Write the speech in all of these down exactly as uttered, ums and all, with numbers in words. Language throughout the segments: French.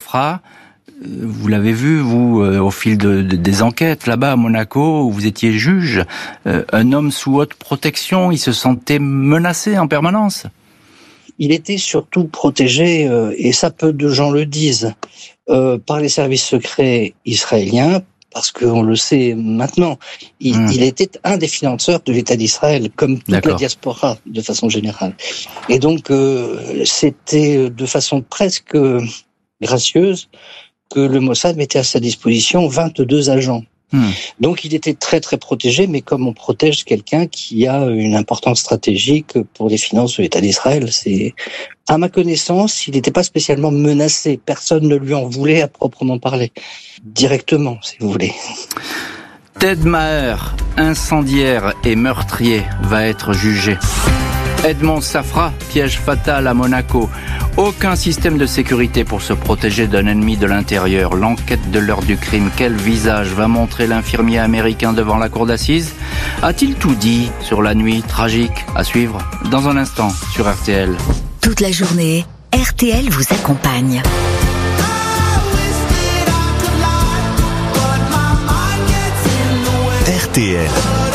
Safra, vous l'avez vu, vous, euh, au fil de, de, des enquêtes là-bas à Monaco, où vous étiez juge, euh, un homme sous haute protection, il se sentait menacé en permanence. Il était surtout protégé, euh, et ça peu de gens le disent, euh, par les services secrets israéliens, parce qu'on le sait maintenant. Il, mmh. il était un des financeurs de l'État d'Israël, comme toute D'accord. la diaspora, de façon générale. Et donc, euh, c'était de façon presque gracieuse que le Mossad mettait à sa disposition vingt-deux agents. Mmh. Donc il était très très protégé, mais comme on protège quelqu'un qui a une importance stratégique pour les finances de l'État d'Israël, c'est, à ma connaissance, il n'était pas spécialement menacé. Personne ne lui en voulait à proprement parler, directement, si vous voulez. Ted Maher, incendiaire et meurtrier, va être jugé. Edmond Safra, piège fatal à Monaco. Aucun système de sécurité pour se protéger d'un ennemi de l'intérieur. L'enquête de l'heure du crime. Quel visage va montrer l'infirmier américain devant la cour d'assises ? A-t-il tout dit sur la nuit tragique ? À suivre dans un instant sur R T L. Toute la journée, R T L vous accompagne. R T L.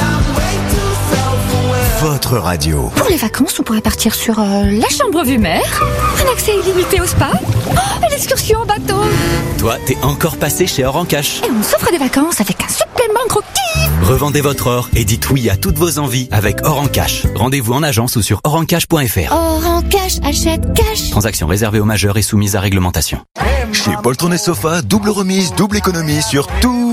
Votre radio. Pour les vacances, on pourrait partir sur euh, la chambre vue mer, un accès illimité au spa, oh, une excursion en bateau. Toi, t'es encore passé chez Or en Cash. Et on s'offre des vacances avec un supplément gros kiff. Revendez votre or et dites oui à toutes vos envies avec Or en Cash. Rendez-vous en agence ou sur or en cash point f r. Or en Cash, achète cash. Transaction réservée aux majeurs et soumise à réglementation. Chez Poltron et Sofa, double remise, double économie sur tout.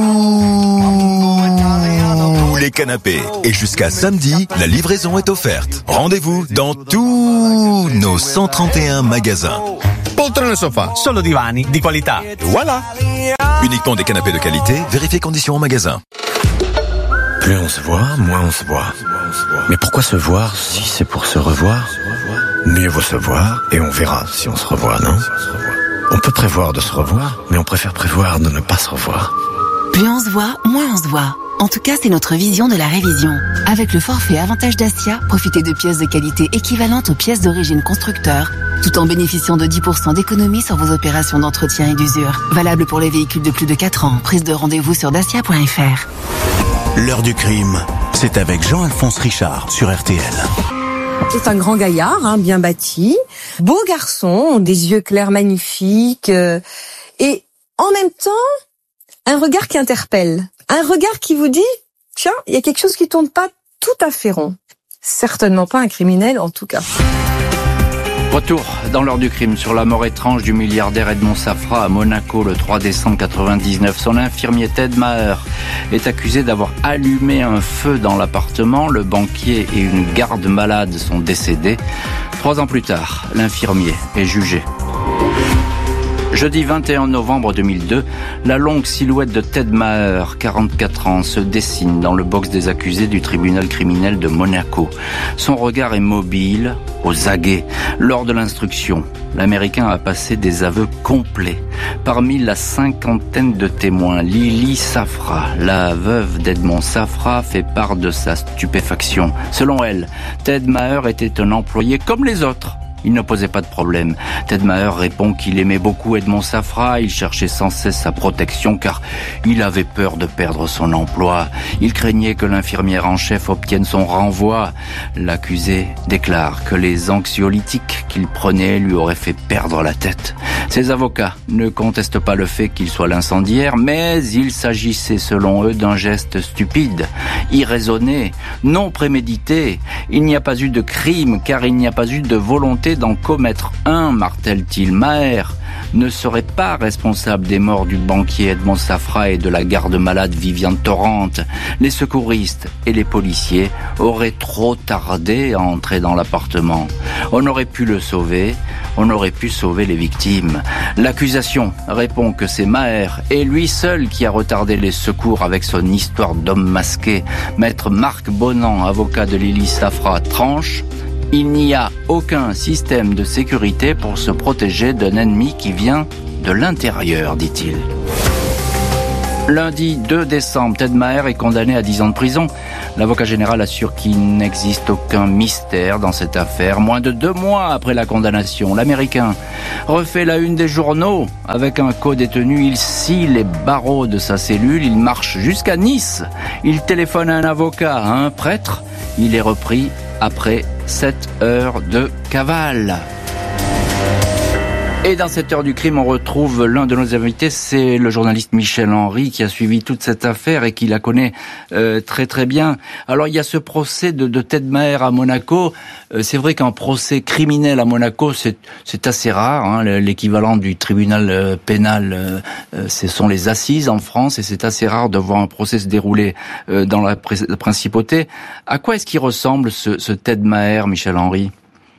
Les canapés. Et jusqu'à samedi, la livraison est offerte. Rendez-vous dans tous nos cent trente et un magasins. Poltrone e Sofa, solo divani di qualità. Voilà. Uniquement des canapés de qualité, vérifiez conditions en magasin. Plus on se voit, moins on se voit. Mais pourquoi se voir si c'est pour se revoir ? Mieux vaut se voir et on verra si on se revoit, non ? On peut prévoir de se revoir, mais on préfère prévoir de ne pas se revoir. Plus on se voit, moins on se voit. En tout cas, c'est notre vision de la révision. Avec le forfait Avantage Dacia, profitez de pièces de qualité équivalentes aux pièces d'origine constructeur, tout en bénéficiant de dix pour cent d'économie sur vos opérations d'entretien et d'usure. Valable pour les véhicules de plus de quatre ans. Prise de rendez-vous sur dacia point f r. L'heure du crime, c'est avec Jean-Alphonse Richard sur R T L. C'est un grand gaillard, hein, bien bâti, beau garçon, des yeux clairs magnifiques, euh, et en même temps, un regard qui interpelle. Un regard qui vous dit, tiens, il y a quelque chose qui tourne pas tout à fait rond. Certainement pas un criminel, en tout cas. Retour dans l'heure du crime sur la mort étrange du milliardaire Edmond Safra à Monaco le trois décembre quatre-vingt-dix-neuf. Son infirmier Ted Maher est accusé d'avoir allumé un feu dans l'appartement. Le banquier et une garde malade sont décédés. Trois ans plus tard, l'infirmier est jugé. Jeudi vingt et un novembre deux mille deux, la longue silhouette de Ted Maher, quarante-quatre ans, se dessine dans le box des accusés du tribunal criminel de Monaco. Son regard est mobile, aux aguets. Lors de l'instruction, l'Américain a passé des aveux complets. Parmi la cinquantaine de témoins, Lily Safra, la veuve d'Edmond Safra, fait part de sa stupéfaction. Selon elle, Ted Maher était un employé comme les autres. Il ne posait pas de problème. Ted Maher répond qu'il aimait beaucoup Edmond Safra. Il cherchait sans cesse sa protection car il avait peur de perdre son emploi. Il craignait que l'infirmière en chef obtienne son renvoi. L'accusé déclare que les anxiolytiques qu'il prenait lui auraient fait perdre la tête. Ses avocats ne contestent pas le fait qu'il soit l'incendiaire, mais il s'agissait selon eux d'un geste stupide, irraisonné, non prémédité. Il n'y a pas eu de crime car il n'y a pas eu de volonté d'en commettre un, martèle-t-il. Maher ne serait pas responsable des morts du banquier Edmond Safra et de la garde malade Viviane Torrent. Les secouristes et les policiers auraient trop tardé à entrer dans l'appartement. On aurait pu le sauver, on aurait pu sauver les victimes. L'accusation répond que c'est Maher et lui seul qui a retardé les secours avec son histoire d'homme masqué. Maître Marc Bonan, avocat de Lily Safra, tranche: il n'y a aucun système de sécurité pour se protéger d'un ennemi qui vient de l'intérieur, dit-il. Lundi deux décembre, Ted Maher est condamné à dix ans de prison. L'avocat général assure qu'il n'existe aucun mystère dans cette affaire. Moins de deux mois après la condamnation, l'Américain refait la une des journaux. Avec un co-détenu, il scie les barreaux de sa cellule, il marche jusqu'à Nice. Il téléphone à un avocat, à un prêtre. Il est repris après sept heures de cavale. Et dans cette heure du crime, on retrouve l'un de nos invités, c'est le journaliste Michel Henry qui a suivi toute cette affaire et qui la connaît euh, très très bien. Alors il y a ce procès de, de Ted Maher à Monaco. Euh, c'est vrai qu'un procès criminel à Monaco, c'est, c'est assez rare. Hein. L'équivalent du tribunal euh, pénal, euh, ce sont les assises en France et c'est assez rare de voir un procès se dérouler euh, dans la, pr- la principauté. À quoi est-ce qu'il ressemble ce, ce Ted Maher, Michel Henry ?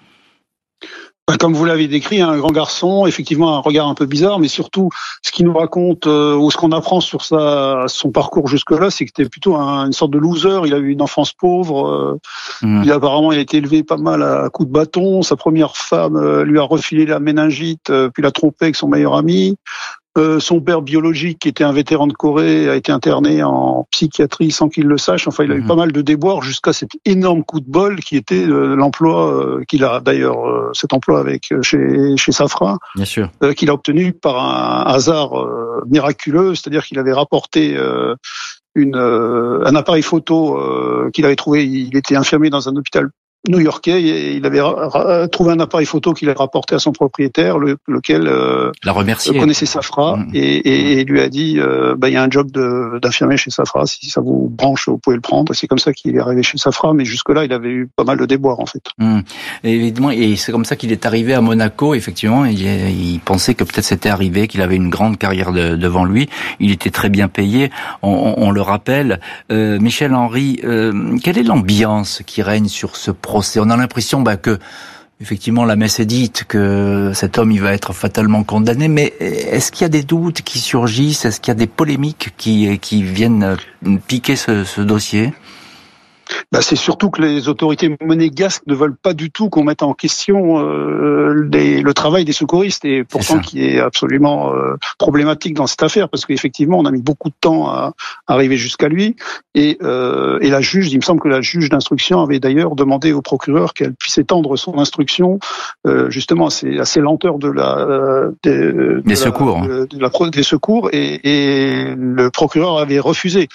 Comme vous l'avez décrit, un grand garçon, effectivement un regard un peu bizarre, mais surtout ce qu'il nous raconte euh, ou ce qu'on apprend sur sa son parcours jusque-là, c'est que c'était plutôt un, une sorte de loser. Il a eu une enfance pauvre. Euh, mmh. Il a, apparemment, il a été élevé pas mal à coups de bâton. Sa première femme euh, lui a refilé la méningite, euh, puis l'a trompé avec son meilleur ami. Euh, son père biologique, qui était un vétéran de Corée, a été interné en psychiatrie sans qu'il le sache. Enfin, il a mmh. eu pas mal de déboires jusqu'à cet énorme coup de bol qui était euh, l'emploi euh, qu'il a d'ailleurs euh, cet emploi avec euh, chez chez Safra, bien sûr, euh, qu'il a obtenu par un hasard euh, miraculeux, c'est-à-dire qu'il avait rapporté euh, une euh, un appareil photo euh, qu'il avait trouvé. Il était infirmier dans un hôpital new-yorkais, et il avait ra- ra- trouvé un appareil photo qu'il avait rapporté à son propriétaire, le, lequel euh, la remercier. connaissait Safra, mmh. et, et, et lui a dit euh, bah, il y a un job de, d'infirmier chez Safra, si ça vous branche, vous pouvez le prendre. Et c'est comme ça qu'il est arrivé chez Safra, mais jusque-là, il avait eu pas mal de déboires, en fait. Mmh. Et évidemment, et c'est comme ça qu'il est arrivé à Monaco, effectivement. Il, il pensait que peut-être c'était arrivé, qu'il avait une grande carrière de, devant lui. Il était très bien payé, on, on, on le rappelle. Euh, Michel Henry, euh, quelle est l'ambiance qui règne sur ce procès? On a l'impression bah, que, effectivement, la messe est dite, que cet homme il va être fatalement condamné, mais est-ce qu'il y a des doutes qui surgissent? Est-ce qu'il y a des polémiques qui, qui viennent piquer ce, ce dossier? Bah, c'est surtout que les autorités monégasques ne veulent pas du tout qu'on mette en question euh, les, le travail des secouristes, et pourtant qui est absolument euh, problématique dans cette affaire, parce qu'effectivement on a mis beaucoup de temps à, à arriver jusqu'à lui, et, euh, et la juge, il me semble que la juge d'instruction avait d'ailleurs demandé au procureur qu'elle puisse étendre son instruction euh, justement à ces, à ces lenteurs de la euh, des, de des la, secours, de, de la, des secours, et, et le procureur avait refusé,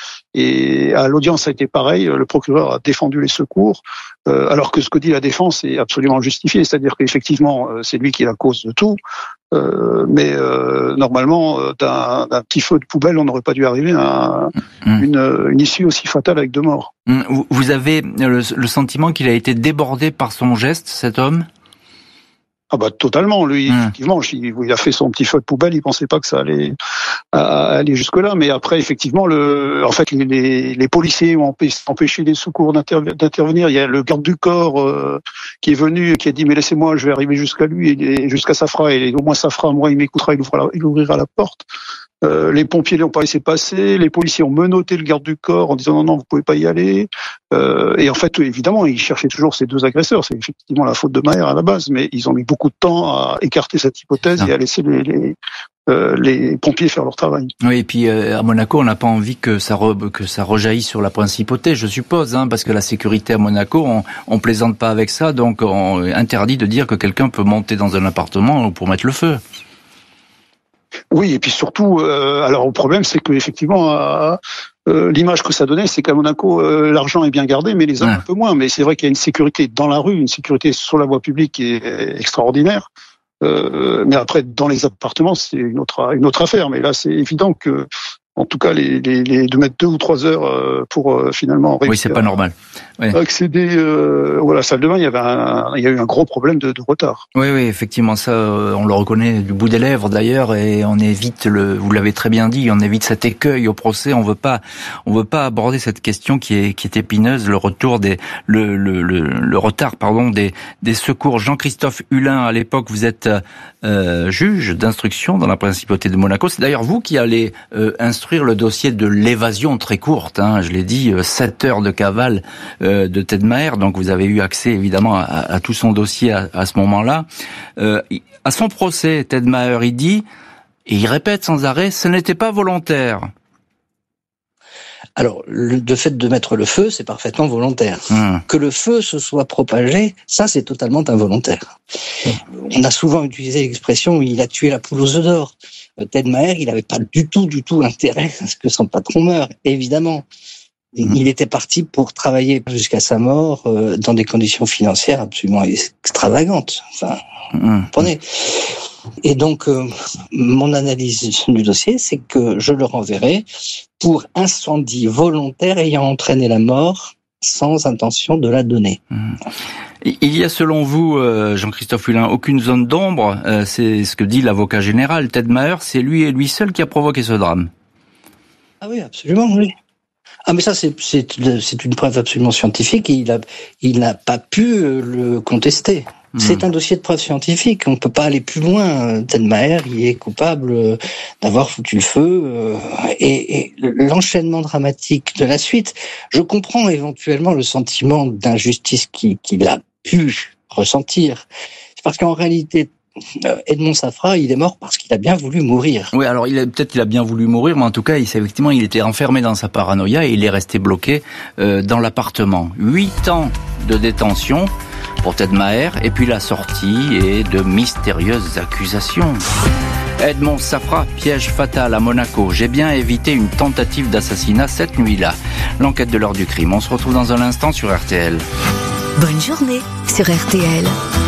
et à l'audience ça a été pareil, le procureur a défendu les secours, euh, alors que ce que dit la défense est absolument justifié, c'est-à-dire qu'effectivement euh, c'est lui qui est la cause de tout, euh, mais euh, normalement euh, d'un, d'un petit feu de poubelle on n'aurait pas dû arriver à mmh. une, une issue aussi fatale avec deux morts. Mmh. Vous avez le, le sentiment qu'il a été débordé par son geste, cet homme ? Ah bah totalement, lui mmh. effectivement, il a fait son petit feu de poubelle, il pensait pas que ça allait aller jusque là, mais après effectivement le, en fait les, les policiers ont empêché les secours d'intervenir. Il y a le garde du corps euh, qui est venu, qui a dit mais laissez-moi, je vais arriver jusqu'à lui et jusqu'à Safra, et au moins Safra, moi il m'écoutera, il ouvrira la, il ouvrira la porte. Euh, les pompiers l'ont pas laissé passer, les policiers ont menotté le garde du corps en disant non non vous pouvez pas y aller, euh, et en fait évidemment ils cherchaient toujours ces deux agresseurs, c'est effectivement la faute de Maher à la base, mais ils ont mis beaucoup de temps à écarter cette hypothèse et à laisser les, les Euh, les pompiers faire leur travail. Oui, et puis euh, à Monaco, on n'a pas envie que ça re, que ça rejaillisse sur la principauté, je suppose, hein, parce que la sécurité à Monaco, on, on plaisante pas avec ça, donc on interdit de dire que quelqu'un peut monter dans un appartement pour mettre le feu. Oui, et puis surtout, euh, alors le problème, c'est que effectivement, euh, euh, l'image que ça donnait, c'est qu'à Monaco, euh, l'argent est bien gardé, mais les hommes ouais. un peu moins. Mais c'est vrai qu'il y a une sécurité dans la rue, une sécurité sur la voie publique qui est extraordinaire. Euh, mais après, dans les appartements, c'est une autre une autre affaire. Mais là, c'est évident que, en tout cas, les, les, les de mettre deux ou trois heures pour euh, finalement oui, c'est pas normal. Ouais. Accéder euh, à la salle de bain, il y avait un, il y a eu un gros problème de, de retard. Oui, oui, effectivement, ça, on le reconnaît du bout des lèvres d'ailleurs, et on évite le, vous l'avez très bien dit, on évite cet écueil au procès. On veut pas, on veut pas aborder cette question qui est qui est épineuse, le retour des, le le le, le retard, pardon, des des secours. Jean-Christophe Hulin, à l'époque, vous êtes euh, juge d'instruction dans la principauté de Monaco. C'est d'ailleurs vous qui allez euh, instruire le dossier de l'évasion très courte. Hein, je l'ai dit, sept heures de cavale. Euh, de Ted Maher, donc vous avez eu accès évidemment à, à tout son dossier à, à ce moment-là. Euh, à son procès, Ted Maher, il dit, et il répète sans arrêt, ce n'était pas volontaire. Alors, le, le fait de mettre le feu, c'est parfaitement volontaire. Mmh. Que le feu se soit propagé, ça, c'est totalement involontaire. Mmh. On a souvent utilisé l'expression « il a tué la poule aux œufs d'or ». Ted Maher, il n'avait pas du tout, du tout intérêt à ce que son patron meure, évidemment. Mmh. Il était parti pour travailler jusqu'à sa mort euh, dans des conditions financières absolument extravagantes. Enfin, mmh. vous comprenez ? Et donc, euh, mon analyse du dossier, c'est que je le renverrai pour incendie volontaire ayant entraîné la mort sans intention de la donner. Mmh. Il y a selon vous, euh, Jean-Christophe Hulin, aucune zone d'ombre, euh, c'est ce que dit l'avocat général. Ted Maher, c'est lui et lui seul qui a provoqué ce drame. Ah oui, absolument, oui. Ah mais ça c'est c'est c'est une preuve absolument scientifique et il a il n'a pas pu le contester. Mmh. C'est un dossier de preuve scientifique, on peut pas aller plus loin. Ted Maher, il est coupable d'avoir foutu le feu et, et l'enchaînement dramatique de la suite. Je comprends éventuellement le sentiment d'injustice qu'il, qu'il a pu ressentir. C'est parce qu'en réalité Edmond Safra, il est mort parce qu'il a bien voulu mourir. Oui, alors il a, peut-être qu'il a bien voulu mourir, mais en tout cas, il, effectivement, il était enfermé dans sa paranoïa et il est resté bloqué euh, dans l'appartement. Huit ans de détention pour Ted Maher, et puis la sortie et de mystérieuses accusations. Edmond Safra, piège fatal à Monaco. J'ai bien évité une tentative d'assassinat cette nuit-là. L'enquête de l'heure du crime. On se retrouve dans un instant sur R T L. Bonne journée sur R T L.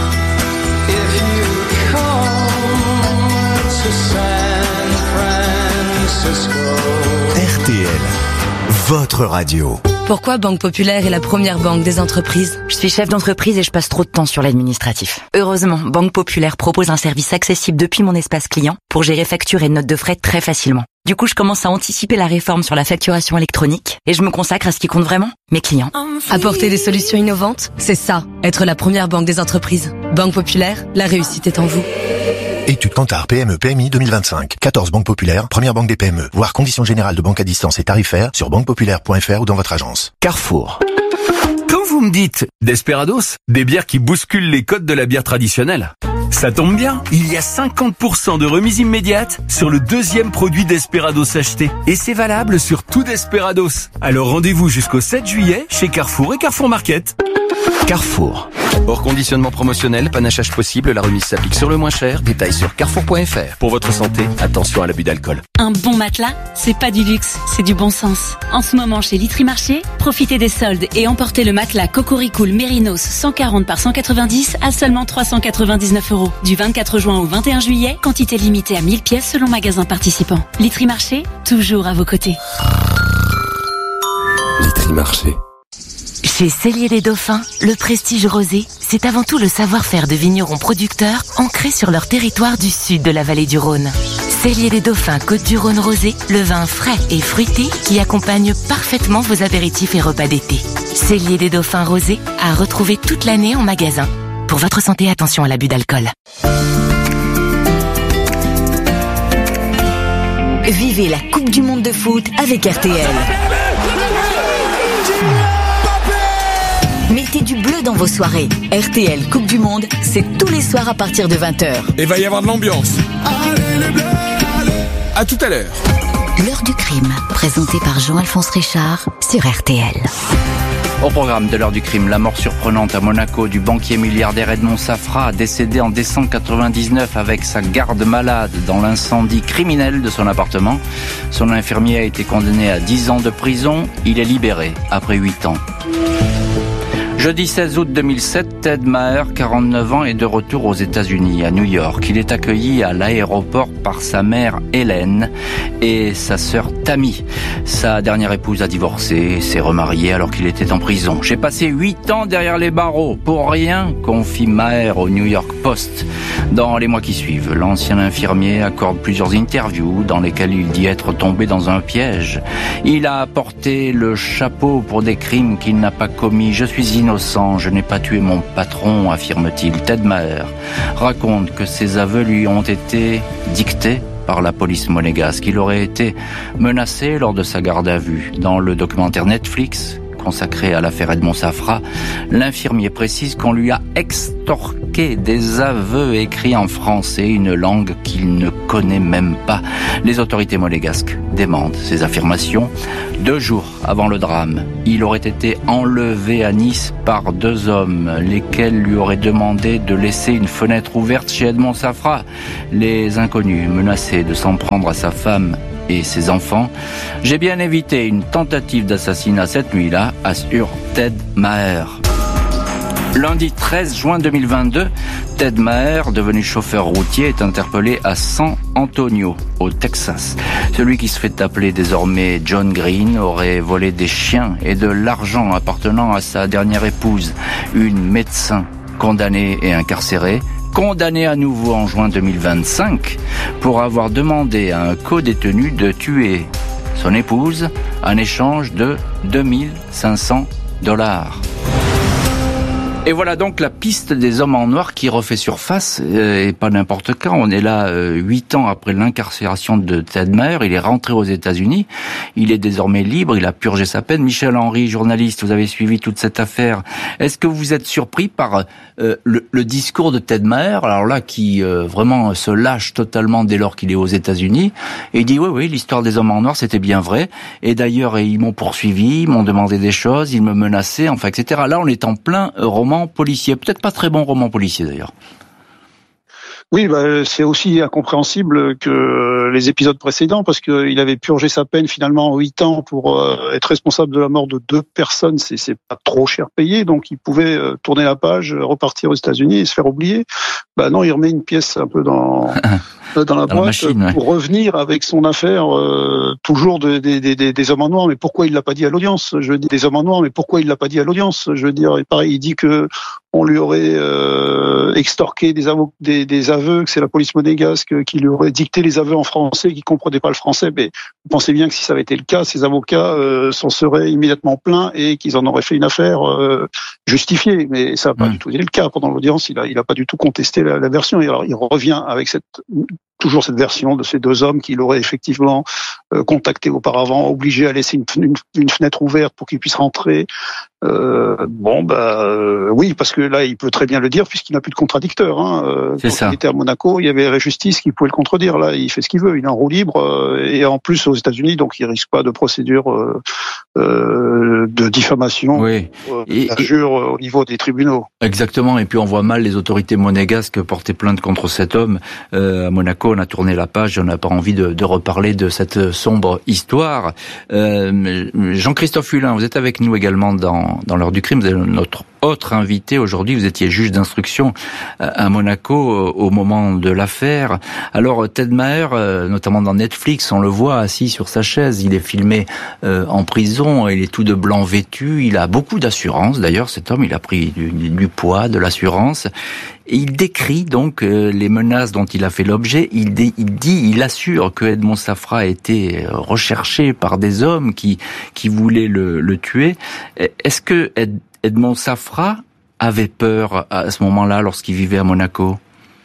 R T L, votre radio. Pourquoi Banque Populaire est la première banque des entreprises ? Je suis chef d'entreprise et je passe trop de temps sur l'administratif. Heureusement, Banque Populaire propose un service accessible depuis mon espace client pour gérer factures et notes de frais très facilement. Du coup, je commence à anticiper la réforme sur la facturation électronique et je me consacre à ce qui compte vraiment, mes clients. Apporter des solutions innovantes, c'est ça, être la première banque des entreprises. Banque Populaire, la réussite est en vous. Étude Kantar P M E P M I deux mille vingt-cinq. quatorze banques populaires, première banque des P M E. Voir conditions générales de banque à distance et tarifaires sur banque populaire point f r ou dans votre agence. Carrefour. Quand vous me dites Desperados, des bières qui bousculent les codes de la bière traditionnelle, ça tombe bien, il y a cinquante pour cent de remise immédiate sur le deuxième produit Desperados acheté. Et c'est valable sur tout Desperados. Alors rendez-vous jusqu'au sept juillet chez Carrefour et Carrefour Market. Carrefour. Hors conditionnement promotionnel, panachage possible, la remise s'applique sur le moins cher. Détails sur carrefour point f r. Pour votre santé, attention à l'abus d'alcool. Un bon matelas, c'est pas du luxe, c'est du bon sens. En ce moment chez Litry Marché, profitez des soldes et emportez le matelas Cocoricool Mérinos cent quarante par cent quatre-vingt-dix à seulement trois cent quatre-vingt-dix-neuf euros. Du vingt-quatre juin au vingt et un juillet, quantité limitée à mille pièces selon magasin participant. Litry Marché, toujours à vos côtés. Litry Marché. Chez Cellier les Dauphins, le prestige rosé, c'est avant tout le savoir-faire de vignerons producteurs ancrés sur leur territoire du sud de la vallée du Rhône. Cellier les Dauphins Côte-du-Rhône rosé, le vin frais et fruité qui accompagne parfaitement vos apéritifs et repas d'été. Cellier les Dauphins rosé à retrouver toute l'année en magasin. Pour votre santé, attention à l'abus d'alcool. Vivez la Coupe du Monde de foot avec R T L. Mettez du bleu dans vos soirées. R T L Coupe du Monde, c'est tous les soirs à partir de vingt heures. Et va y avoir de l'ambiance. Allez les bleus, allez. À tout à l'heure. L'heure du crime, présenté par Jean-Alphonse Richard sur R T L. Au programme de l'heure du crime, la mort surprenante à Monaco du banquier milliardaire Edmond Safra, décédé en décembre quatre-vingt-dix-neuf avec sa garde malade dans l'incendie criminel de son appartement. Son infirmier a été condamné à dix ans de prison. Il est libéré après huit ans. Jeudi seize août deux mille sept, Ted Maher, quarante-neuf ans, est de retour aux États-Unis, à New York. Il est accueilli à l'aéroport par sa mère Hélène et sa sœur Tammy. Sa dernière épouse a divorcé, s'est remariée alors qu'il était en prison. J'ai passé huit ans derrière les barreaux, pour rien, confie Maher au New York Post. Dans les mois qui suivent, l'ancien infirmier accorde plusieurs interviews dans lesquelles il dit être tombé dans un piège. Il a porté le chapeau pour des crimes qu'il n'a pas commis. Je suis innocent. Je n'ai pas tué mon patron, affirme-t-il. Ted Maher raconte que ses aveux lui ont été dictés par la police monégasque. Il aurait été menacé lors de sa garde à vue. Dans le documentaire Netflix consacré à l'affaire Edmond Safra, l'infirmier précise qu'on lui a extorqué des aveux écrits en français, une langue qu'il ne connaît même pas. Les autorités monégasques démentent ces affirmations. Deux jours avant le drame, il aurait été enlevé à Nice par deux hommes, lesquels lui auraient demandé de laisser une fenêtre ouverte chez Edmond Safra. Les inconnus menaçaient de s'en prendre à sa femme et ses enfants. J'ai bien évité une tentative d'assassinat cette nuit-là, assure Ted Maher. Lundi treize juin deux mille vingt-deux, Ted Maher, devenu chauffeur routier, est interpellé à San Antonio, au Texas. Celui qui se fait appeler désormais John Green aurait volé des chiens et de l'argent appartenant à sa dernière épouse, une médecin condamnée et incarcérée, condamné à nouveau en juin deux mille vingt-cinq pour avoir demandé à un co-détenu de tuer son épouse en échange de deux mille cinq cents dollars. Et voilà donc la piste des hommes en noir qui refait surface, euh, et pas n'importe quand. On est là euh, huit ans après l'incarcération de Ted Maher. Il est rentré aux États-Unis. Il est désormais libre. Il a purgé sa peine. Michel Henry, journaliste, vous avez suivi toute cette affaire. Est-ce que vous êtes surpris par euh, le, le discours de Ted Maher, alors là, qui euh, vraiment se lâche totalement dès lors qu'il est aux États-Unis, et il dit oui, oui, l'histoire des hommes en noir, c'était bien vrai. Et d'ailleurs, ils m'ont poursuivi, ils m'ont demandé des choses, ils me menaçaient, enfin, et cetera. Là, on est en plein roman policier, peut-être pas très bon roman policier d'ailleurs. Oui, bah, c'est aussi incompréhensible que les épisodes précédents, parce qu'il avait purgé sa peine finalement en huit ans pour euh, être responsable de la mort de deux personnes, c'est, c'est pas trop cher payé, donc il pouvait euh, tourner la page, repartir aux États-Unis et se faire oublier. Bah non, il remet une pièce un peu dans dans la boîte dans machine, ouais. Pour revenir avec son affaire euh, toujours de, de, de, de, des hommes en noir. Mais pourquoi il l'a pas dit à l'audience? Je veux dire des hommes en noir, mais pourquoi il l'a pas dit à l'audience? Je veux dire, et pareil, il dit que on lui aurait euh, extorqué des, avo- des, des aveux, que c'est la police monégasque qui lui aurait dicté les aveux en français, qui comprenait pas le français. Mais vous pensez bien que si ça avait été le cas, ces avocats euh, s'en seraient immédiatement plaints et qu'ils en auraient fait une affaire euh, justifiée. Mais ça n'a pas mmh. du tout été le cas. Pendant l'audience, il a, il a pas du tout contesté la, la version. Et alors, il revient avec cette toujours cette version de ces deux hommes qu'il aurait effectivement euh, contacté auparavant, obligé à laisser une, une, une fenêtre ouverte pour qu'ils puissent rentrer. Euh, bon, bah euh, oui, parce que là, il peut très bien le dire puisqu'il n'a plus de contradicteur. Hein. Euh, C'est quand ça. il était à Monaco, il y avait la justice qui pouvait le contredire. Là, il fait ce qu'il veut, il est en roue libre euh, et en plus aux États-Unis, donc il risque pas de procédure euh, euh, de diffamation, oui. euh, et, d'injure et... au niveau des tribunaux. Exactement. Et puis on voit mal les autorités monégasques porter plainte contre cet homme. Euh, à Monaco, on a tourné la page, on n'a pas envie de, de reparler de cette sombre histoire. Euh, Jean-Christophe Hulin, vous êtes avec nous également dans dans l'heure du crime. Vous êtes notre autre invité aujourd'hui. Vous étiez juge d'instruction à Monaco au moment de l'affaire. Alors Ted Maher, notamment dans Netflix, on le voit assis sur sa chaise. Il est filmé en prison. Il est tout de blanc vêtu. Il a beaucoup d'assurance. D'ailleurs, cet homme, il a pris du, du poids, de l'assurance. Et il décrit donc euh, les menaces dont il a fait l'objet. Il, dé, il dit, il assure que Edmond Safra a été recherché par des hommes qui qui voulaient le, le tuer. Est-ce que Ed, Edmond Safra avait peur à ce moment-là lorsqu'il vivait à Monaco?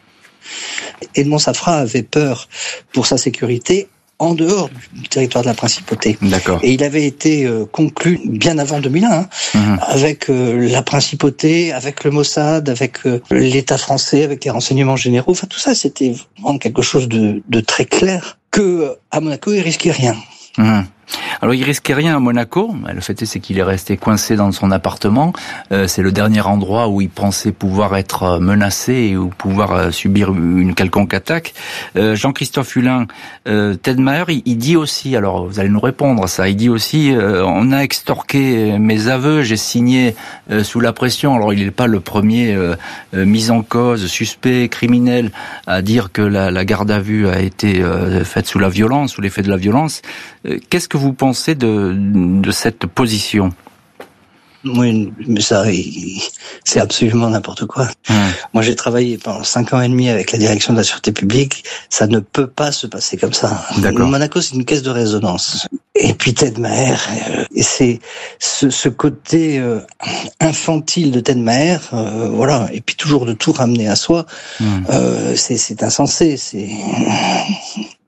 Edmond Safra avait peur pour sa sécurité en dehors du territoire de la principauté. D'accord. Et il avait été euh, conclu bien avant deux mille un, hein, mmh. avec euh, la principauté, avec le Mossad, avec euh, l'État français, avec les renseignements généraux. Enfin, tout ça, c'était vraiment quelque chose de, de très clair que à Monaco, il risquait rien. Mmh. Alors il risquait rien à Monaco. Le fait est, c'est qu'il est resté coincé dans son appartement. Euh, c'est le dernier endroit où il pensait pouvoir être menacé ou pouvoir subir une quelconque attaque. Euh, Jean-Christophe Hulin, euh, Ted Maher, il, il dit aussi, alors vous allez nous répondre à ça, il dit aussi, euh, on a extorqué mes aveux, j'ai signé euh, sous la pression. Alors il n'est pas le premier euh, euh, mis en cause, suspect, criminel, à dire que la, la garde à vue a été euh, faite sous la violence, sous l'effet de la violence. Euh, qu'est-ce que vous pensez de, de cette position? Oui, mais ça, c'est absolument n'importe quoi. Mmh. Moi, j'ai travaillé pendant cinq ans et demi avec la direction de la sûreté publique. Ça ne peut pas se passer comme ça. D'accord. Monaco, c'est une caisse de résonance. Et puis Ted Maher, euh, et c'est ce, ce côté euh, infantile de Ted Maher, euh, voilà. Et puis toujours de tout ramener à soi. Mmh. Euh, c'est, c'est insensé. C'est. Mmh.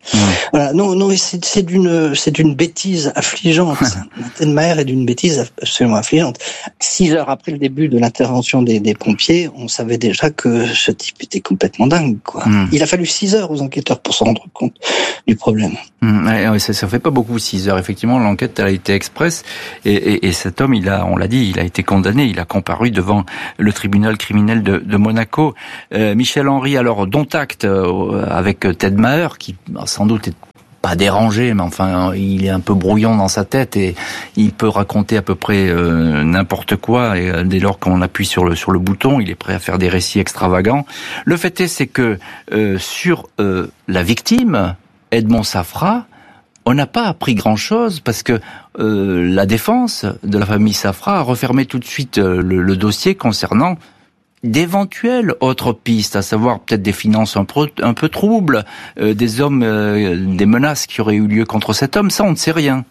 Voilà, non, non, c'est, c'est d'une, c'est d'une bêtise affligeante. Tedmaer est d'une bêtise absolument affligeante. Six heures après le début de l'intervention des, des pompiers, on savait déjà que ce type était complètement dingue, quoi. Mmh. Il a fallu six heures aux enquêteurs pour se rendre compte du problème. Mmh, ouais, ça, ça fait pas beaucoup, six heures. Effectivement, l'enquête elle a été express et, et, et cet homme, il a, on l'a dit, il a été condamné. Il a comparu devant le tribunal criminel de, de Monaco. Euh, Michel Henry, alors, dont acte euh, avec Tedmaer, qui sans doute est pas dérangé, mais enfin, il est un peu brouillon dans sa tête et il peut raconter à peu près euh, n'importe quoi. Et euh, dès lors qu'on appuie sur le sur le bouton, il est prêt à faire des récits extravagants. Le fait est, c'est que euh, sur euh, la victime, Edmond Safra, on n'a pas appris grand-chose parce que euh, la défense de la famille Safra a refermé tout de suite euh, le, le dossier concernant d'éventuelles autres pistes, à savoir peut-être des finances un peu, un peu troubles, euh, des hommes, euh, des menaces qui auraient eu lieu contre cet homme, ça on ne sait rien.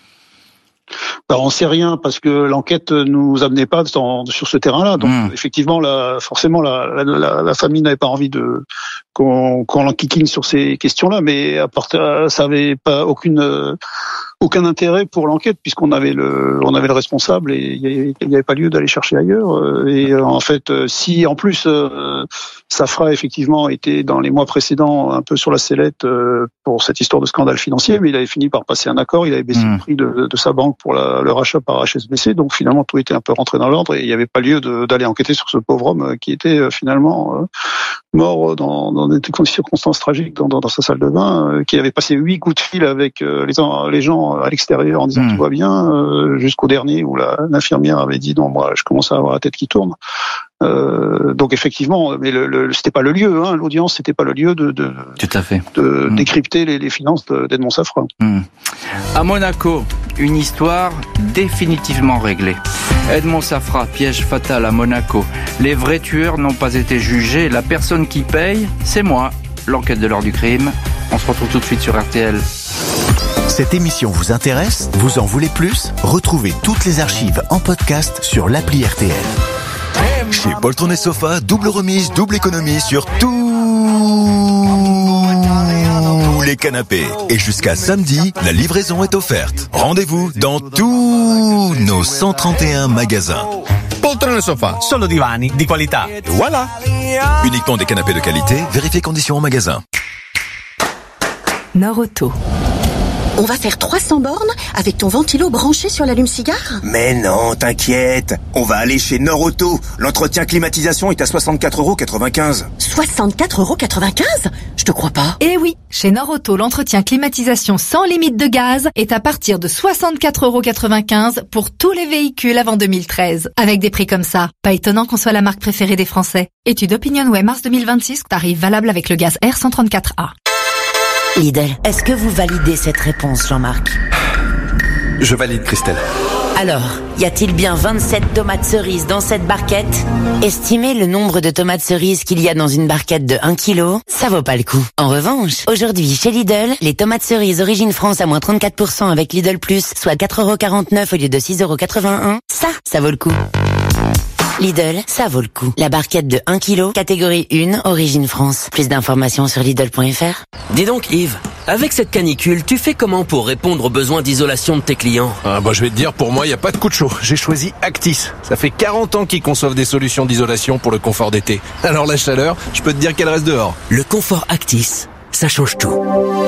Ben, on sait rien parce que l'enquête nous amenait pas dans, sur ce terrain-là. Donc mmh. effectivement, la, forcément, la, la, la famille n'avait pas envie de qu'on, qu'on l'enquiquine sur ces questions-là, mais à part, ça avait pas aucune aucun intérêt pour l'enquête puisqu'on avait le on avait le responsable et il n'y avait pas lieu d'aller chercher ailleurs. Et en fait, si en plus Safra effectivement était dans les mois précédents un peu sur la sellette pour cette histoire de scandale financier, mais il avait fini par passer un accord, il avait baissé mmh. le prix de, de sa banque pour la, le rachat par H S B C, donc finalement tout était un peu rentré dans l'ordre et il n'y avait pas lieu de, d'aller enquêter sur ce pauvre homme qui était finalement mort dans, dans des circonstances tragiques dans, dans, dans sa salle de bain, qui avait passé huit coups de fil avec les, les gens à l'extérieur en disant mmh. tout va bien, euh, jusqu'au dernier où la, l'infirmière avait dit non, moi je commence à avoir la tête qui tourne. Euh, donc effectivement, mais le, le, c'était pas le lieu, hein, l'audience, c'était pas le lieu de, de, tout à fait. de mmh. décrypter les, les finances d'Edmond Safra. Mmh. À Monaco, une histoire définitivement réglée. Edmond Safra, piège fatal à Monaco. Les vrais tueurs n'ont pas été jugés. La personne qui paye, c'est moi. L'enquête de l'heure du crime. On se retrouve tout de suite sur R T L. Cette émission vous intéresse ? Vous en voulez plus ? Retrouvez toutes les archives en podcast sur l'appli R T L. Chez Poltron et Sofa, double remise, double économie sur tous les canapés. Et jusqu'à samedi, la livraison est offerte. Rendez-vous dans tous nos cent trente et un magasins. Poltron e Sofa, solo divani di qualità. Voilà. Uniquement des canapés de qualité, vérifiez conditions en magasin. Norauto. On va faire trois cents bornes avec ton ventilo branché sur l'allume-cigare ? Mais non, t'inquiète. On va aller chez Norauto. L'entretien climatisation est à soixante-quatre euros quatre-vingt-quinze. soixante-quatre euros quatre-vingt-quinze ? Je te crois pas. Eh oui, chez Norauto, l'entretien climatisation sans limite de gaz est à partir de soixante-quatre euros quatre-vingt-quinze pour tous les véhicules avant deux mille treize. Avec des prix comme ça, pas étonnant qu'on soit la marque préférée des Français. Étude OpinionWay mars deux mille vingt-six, tarif valable avec le gaz R cent trente-quatre A. Lidl, est-ce que vous validez cette réponse, Jean-Marc ? Je valide, Christelle. Alors, y a-t-il bien vingt-sept tomates cerises dans cette barquette ? Estimez le nombre de tomates cerises qu'il y a dans une barquette de un kilo, ça vaut pas le coup. En revanche, aujourd'hui, chez Lidl, les tomates cerises Origine France à moins trente-quatre pour cent avec Lidl Plus, soit quatre euros quarante-neuf au lieu de six euros quatre-vingt-un, ça, ça vaut le coup. Lidl, ça vaut le coup. La barquette de un kilo, catégorie un, Origine France. Plus d'informations sur Lidl point F R. Dis donc Yves, avec cette canicule, tu fais comment pour répondre aux besoins d'isolation de tes clients ? Ah bah je vais te dire, pour moi, il n'y a pas de coup de chaud. J'ai choisi Actis. Ça fait quarante ans qu'ils conçoivent des solutions d'isolation pour le confort d'été. Alors la chaleur, je peux te dire qu'elle reste dehors. Le confort Actis, ça change tout.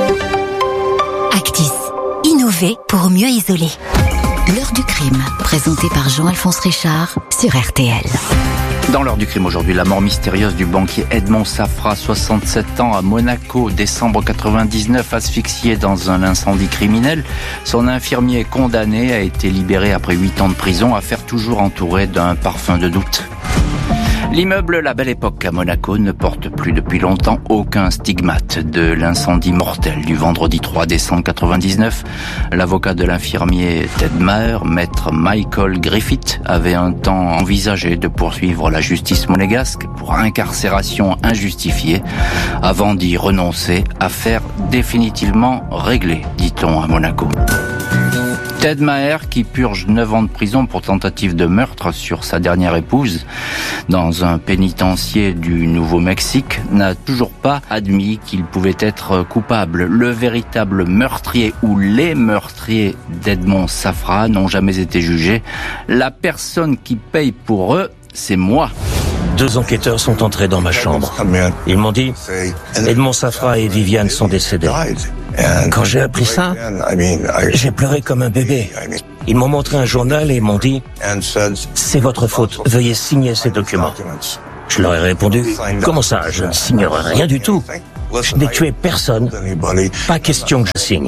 Actis, innover pour mieux isoler. L'heure du crime, présentée par Jean-Alphonse Richard sur R T L. Dans l'heure du crime aujourd'hui, la mort mystérieuse du banquier Edmond Safra, soixante-sept ans, à Monaco, décembre quatre-vingt-dix-neuf, asphyxié dans un incendie criminel. Son infirmier condamné a été libéré après huit ans de prison, affaire toujours entourée d'un parfum de doute. L'immeuble La Belle Époque à Monaco ne porte plus depuis longtemps aucun stigmate de l'incendie mortel du vendredi trois décembre quatre-vingt-dix-neuf. L'avocat de l'infirmier Tedmaer, maître Michael Griffith, avait un temps envisagé de poursuivre la justice monégasque pour incarcération injustifiée avant d'y renoncer, affaire définitivement réglée, dit-on à Monaco. Ted Maher, qui purge neuf ans de prison pour tentative de meurtre sur sa dernière épouse dans un pénitencier du Nouveau-Mexique, n'a toujours pas admis qu'il pouvait être coupable. Le véritable meurtrier ou les meurtriers d'Edmond Safra n'ont jamais été jugés. La personne qui paye pour eux, c'est moi. Deux enquêteurs sont entrés dans ma chambre. Ils m'ont dit, Edmond Safra et Viviane sont décédés. Quand j'ai appris ça, j'ai pleuré comme un bébé. Ils m'ont montré un journal et m'ont dit, c'est votre faute, veuillez signer ces documents. Je leur ai répondu, comment ça, je ne signerai rien du tout. Je n'ai tué personne, pas question que je signe.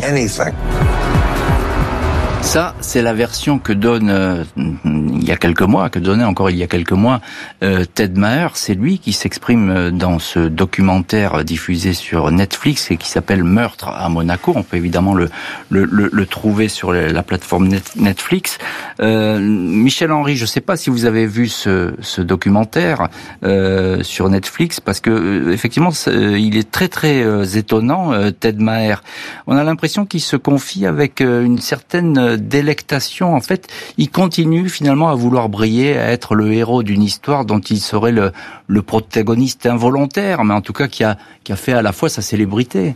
Ça, c'est la version que donne euh, il y a quelques mois, que donnait encore il y a quelques mois euh, Ted Maher. C'est lui qui s'exprime dans ce documentaire diffusé sur Netflix et qui s'appelle Meurtre à Monaco. On peut évidemment le le, le, le trouver sur la plateforme net, Netflix. Euh, Michel Henry, je ne sais pas si vous avez vu ce, ce documentaire euh, sur Netflix, parce que euh, effectivement, euh, il est très très euh, étonnant. Euh, Ted Maher, on a l'impression qu'il se confie avec euh, une certaine délectation. En fait, il continue finalement à vouloir briller, à être le héros d'une histoire dont il serait le, le protagoniste involontaire, mais en tout cas qui a, qui a fait à la fois sa célébrité.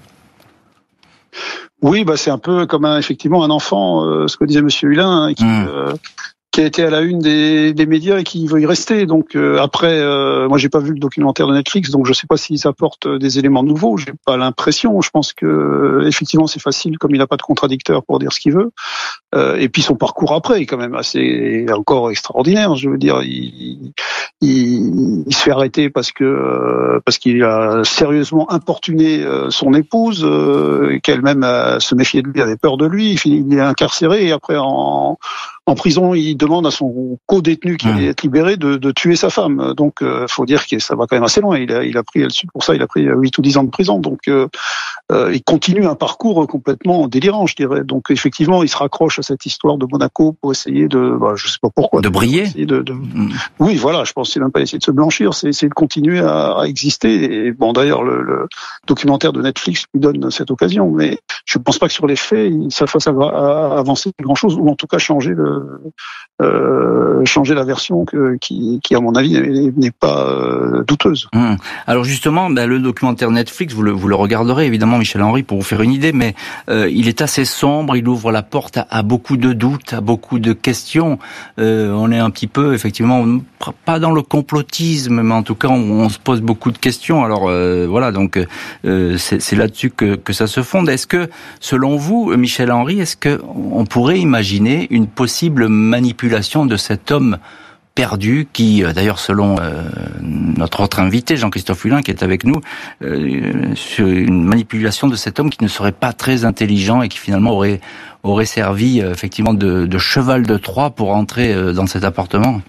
Oui, bah c'est un peu comme un, effectivement un enfant, euh, ce que disait Monsieur Hulin, hein, qui, mmh. euh, qui a été à la une des, des médias et qui veut y rester. Donc euh, après, euh, moi j'ai pas vu le documentaire de Netflix, donc je sais pas s'ils apportent des éléments nouveaux. J'ai pas l'impression. Je pense que effectivement c'est facile, comme il n'a pas de contradicteur pour dire ce qu'il veut. Euh, et puis son parcours après est quand même assez encore extraordinaire. Je veux dire, il, il, il se fait arrêter parce que euh, parce qu'il a sérieusement importuné euh, son épouse, euh, qu'elle-même euh, se méfiait de lui, avait peur de lui. Il est incarcéré et après en En prison, il demande à son co-détenu qui allait être libéré de, de tuer sa femme. Donc, euh, faut dire que ça va quand même assez loin. Il a, il a pris, pour ça, il a pris huit ou dix ans de prison. Donc, euh, euh, il continue un parcours complètement délirant, je dirais. Donc, effectivement, il se raccroche à cette histoire de Monaco pour essayer de, bah, je sais pas pourquoi. De briller. De, de... Mmh. Oui, voilà. Je pense que c'est même pas essayer de se blanchir, c'est essayer de continuer à, à exister. Et bon, d'ailleurs, le, le documentaire de Netflix lui donne cette occasion. Mais je pense pas que sur les faits, ça fasse avancer grand chose, ou en tout cas changer le Euh, changer la version que, qui, qui, à mon avis, n'est pas euh, douteuse. Mmh. Alors justement, ben, le documentaire Netflix, vous le, vous le regarderez évidemment, Michel Henry, pour vous faire une idée, mais euh, il est assez sombre, il ouvre la porte à, à beaucoup de doutes, à beaucoup de questions. Euh, on est un petit peu, effectivement, pas dans le complotisme, mais en tout cas, on, on se pose beaucoup de questions. Alors euh, voilà, donc euh, c'est, c'est là-dessus que, que ça se fonde. Est-ce que, selon vous, Michel Henry, est-ce que on pourrait imaginer une possible manipulation de cet homme perdu qui, d'ailleurs, selon euh, notre autre invité, Jean-Christophe Hulin, qui est avec nous, euh, sur une manipulation de cet homme qui ne serait pas très intelligent et qui finalement aurait aurait servi euh, effectivement de, de cheval de Troie pour entrer euh, dans cet appartement?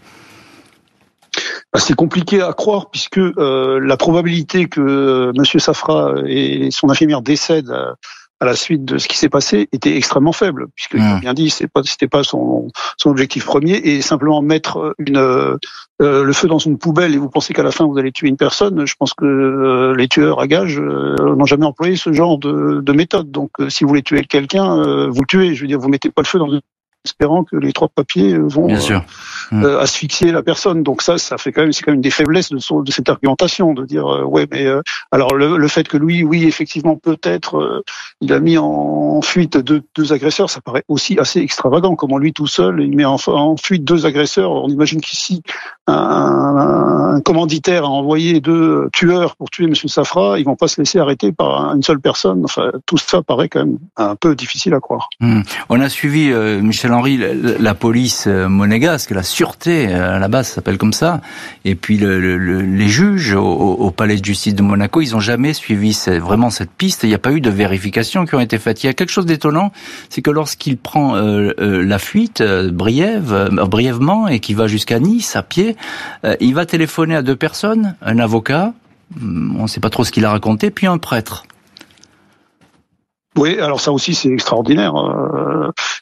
C'est compliqué à croire puisque euh, la probabilité que euh, Monsieur Safra et son infirmière décèdent euh, à la suite de ce qui s'est passé était extrêmement faible, puisqu'il mmh. a bien dit, c'est pas, c'était pas son, son objectif premier, et simplement mettre une, euh, le feu dans une poubelle et vous pensez qu'à la fin vous allez tuer une personne, je pense que euh, les tueurs à gages euh, n'ont jamais employé ce genre de, de méthode. Donc, euh, si vous voulez tuer quelqu'un, euh, vous le tuez. Je veux dire, vous mettez pas le feu dans une espérant que les trois papiers vont euh, mmh. euh, asphyxier la personne. Donc ça, ça fait quand même, c'est quand même une des faiblesses de, son, de cette argumentation, de dire euh, ouais, mais euh, alors le, le fait que lui, oui, effectivement, peut-être, euh, il a mis en fuite deux, deux agresseurs, ça paraît aussi assez extravagant. Comment lui tout seul, il met en, en fuite deux agresseurs. On imagine qu'ici un, un commanditaire a envoyé deux tueurs pour tuer Monsieur Safra, ils vont pas se laisser arrêter par une seule personne. Enfin, tout ça paraît quand même un peu difficile à croire. Mmh. On a suivi euh, Michel Henry, la, la police monégasque, la sûreté, à la base ça s'appelle comme ça, et puis le, le, les juges au, au palais de justice de Monaco, ils ont jamais suivi cette, vraiment cette piste. Il n'y a pas eu de vérifications qui ont été faites. Il y a quelque chose d'étonnant, c'est que lorsqu'il prend euh, euh, la fuite euh, briève, euh, brièvement, et qu'il va jusqu'à Nice à pied, euh, il va téléphoner à deux personnes, un avocat, on ne sait pas trop ce qu'il a raconté, puis un prêtre. Oui, alors ça aussi c'est extraordinaire. Euh,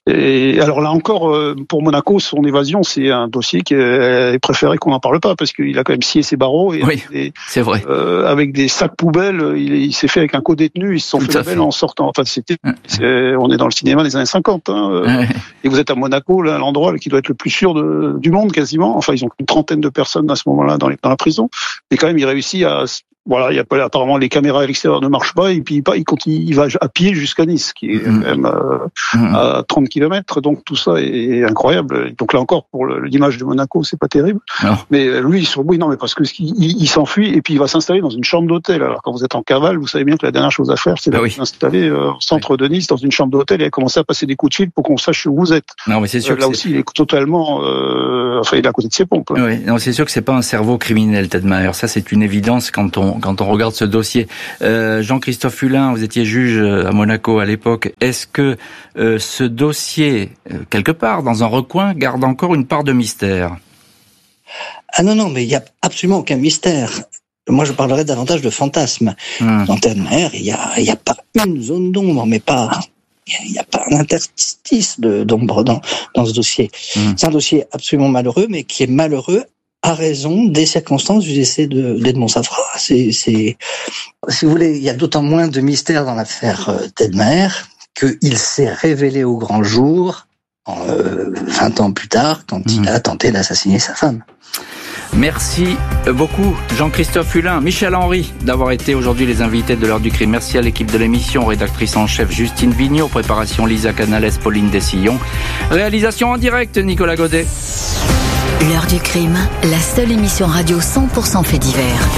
Et alors là encore, pour Monaco, son évasion, c'est un dossier qui est préféré qu'on n'en parle pas parce qu'il a quand même scié ses barreaux et oui, avec, des, c'est vrai. Euh, avec des sacs poubelles, il, il s'est fait avec un co-détenu, ils se sont Tout fait la belle en sortant. Enfin, c'était, c'est, on est dans le cinéma des années cinquante, hein, ouais. Et vous êtes à Monaco, là, l'endroit là, qui doit être le plus sûr de, du monde quasiment. Enfin, ils ont une trentaine de personnes à ce moment-là dans, les, dans la prison, mais quand même, il réussit à Voilà, il y a pas, apparemment les caméras à l'extérieur ne marchent pas et puis il continue, il va à pied jusqu'à Nice, qui est mmh. quand même euh, mmh. à trente kilomètres. Donc tout ça est incroyable. Donc là encore, pour l'image de Monaco, c'est pas terrible. Non. Mais lui, sur oui, non, mais parce que il, il s'enfuit et puis il va s'installer dans une chambre d'hôtel. Alors quand vous êtes en cavale, vous savez bien que la dernière chose à faire, c'est bah de oui. s'installer euh, au centre oui. de Nice dans une chambre d'hôtel et à commencer à passer des coups de fil pour qu'on sache où vous êtes. Non, mais c'est sûr. Euh, là que aussi, c'est... il est totalement, euh, enfin, il est à côté de ses pompes. Hein. Oui, non, c'est sûr que c'est pas un cerveau criminel, Ted Maher. Ça, c'est une évidence quand on quand on regarde ce dossier. Euh, Jean-Christophe Hulin, vous étiez juge à Monaco à l'époque. Est-ce que euh, ce dossier, euh, quelque part, dans un recoin, garde encore une part de mystère ? Ah non, non, mais il n'y a absolument aucun mystère. Moi, je parlerais davantage de fantasme. Hum. Dans Ted Maher, il n'y a, il y a pas une zone d'ombre, mais pas... Il n'y a pas un interstice de, d'ombre dans, dans ce dossier. Hum. C'est un dossier absolument malheureux, mais qui est malheureux à raison des circonstances du décès de, d'Edmond Safra. C'est, c'est, si vous voulez, il y a d'autant moins de mystère dans l'affaire euh, Ted Maher qu'il s'est révélé au grand jour euh, vingt ans plus tard, quand mmh. il a tenté d'assassiner sa femme. Merci beaucoup Jean-Christophe Hulin, Michel Henry d'avoir été aujourd'hui les invités de l'heure du crime. Merci à l'équipe de l'émission, rédactrice en chef Justine Vignot, préparation Lisa Canales, Pauline Dessillon, réalisation en direct Nicolas Godet. L'heure du crime, la seule émission radio cent pour cent fait divers.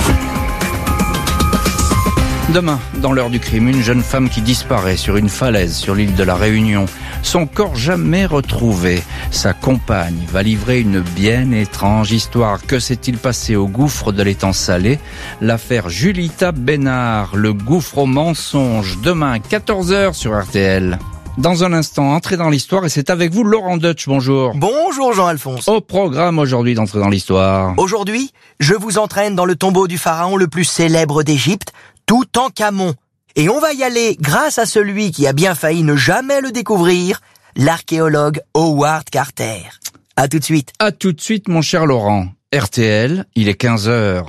Demain, dans l'heure du crime, une jeune femme qui disparaît sur une falaise sur l'île de la Réunion. Son corps jamais retrouvé. Sa compagne va livrer une bien étrange histoire. Que s'est-il passé au gouffre de l'étang Salé ? L'affaire Julita Bénard, le gouffre au mensonge. Demain, quatorze heures sur R T L. Dans un instant, entrez dans l'histoire et c'est avec vous Laurent Deutsch, bonjour. Bonjour Jean-Alphonse. Au programme aujourd'hui d'entrer dans l'histoire. Aujourd'hui, je vous entraîne dans le tombeau du pharaon le plus célèbre d'Égypte, Toutankhamon. Et on va y aller grâce à celui qui a bien failli ne jamais le découvrir, l'archéologue Howard Carter. À tout de suite. À tout de suite mon cher Laurent. R T L, il est quinze heures.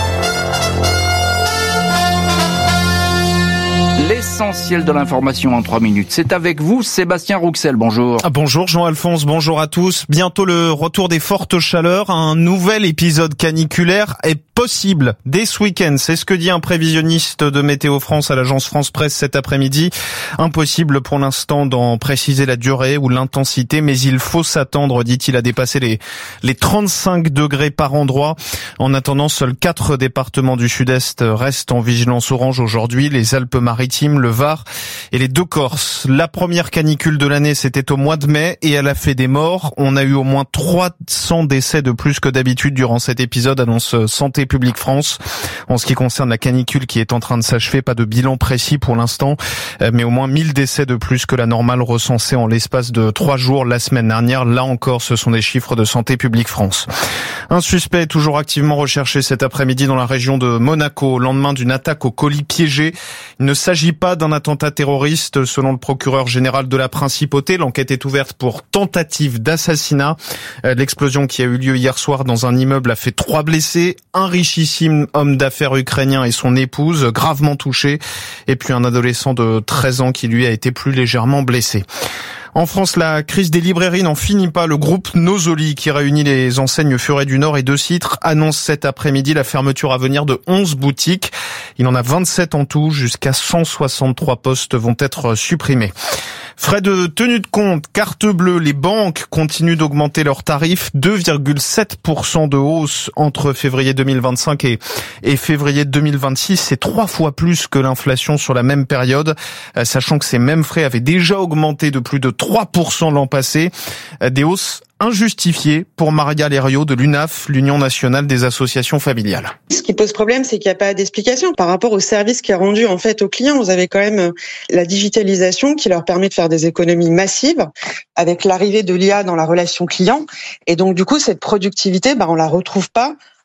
L'essentiel de l'information en trois minutes. C'est avec vous, Sébastien Rouxel. Bonjour. Ah, bonjour Jean-Alphonse, bonjour à tous. Bientôt le retour des fortes chaleurs. Un nouvel épisode caniculaire est possible dès ce week-end. C'est ce que dit un prévisionniste de Météo France à l'agence France Presse cet après-midi. Impossible pour l'instant d'en préciser la durée ou l'intensité, mais il faut s'attendre, dit-il, à dépasser les, les trente-cinq degrés par endroit. En attendant, seuls quatre départements du sud-est restent en vigilance orange aujourd'hui. Les Alpes-Maritimes, le Var et les deux Corses. La première canicule de l'année, c'était au mois de mai et elle a fait des morts. On a eu au moins trois cents décès de plus que d'habitude durant cet épisode, annonce Santé publique France. En ce qui concerne la canicule qui est en train de s'achever, pas de bilan précis pour l'instant, mais au moins mille décès de plus que la normale recensée en l'espace de trois jours la semaine dernière. Là encore, ce sont des chiffres de Santé publique France. Un suspect est toujours activement recherché cet après-midi dans la région de Monaco, au lendemain d'une attaque au colis piégé. Il ne s'agit pas d'un attentat terroriste, selon le procureur général de la Principauté. L'enquête est ouverte pour tentative d'assassinat. L'explosion qui a eu lieu hier soir dans un immeuble a fait trois blessés, un richissime homme d'affaires ukrainien et son épouse gravement touchés, et puis un adolescent de treize ans qui lui a été plus légèrement blessé. En France, la crise des librairies n'en finit pas. Le groupe Nosoli, qui réunit les enseignes Furet du Nord et De Citre, annonce cet après-midi la fermeture à venir de onze boutiques. Il en a vingt-sept en tout. Jusqu'à cent soixante-trois postes vont être supprimés. Frais de tenue de compte, carte bleue, les banques continuent d'augmenter leurs tarifs. deux virgule sept pour cent de hausse entre février deux mille vingt-cinq et, et février deux mille vingt-six. C'est trois fois plus que l'inflation sur la même période, sachant que ces mêmes frais avaient déjà augmenté de plus de trois pour cent l'an passé. Des hausses injustifiées pour Maria Leriot de l'U N A F, l'Union nationale des associations familiales. Ce qui pose problème, c'est qu'il n'y a pas d'explication par rapport au service qui est rendu en fait aux clients. Vous avez quand même la digitalisation qui leur permet de faire des économies massives avec l'arrivée de l'I A dans la relation client. Et donc du coup, cette productivité, bah, on la retrouve pas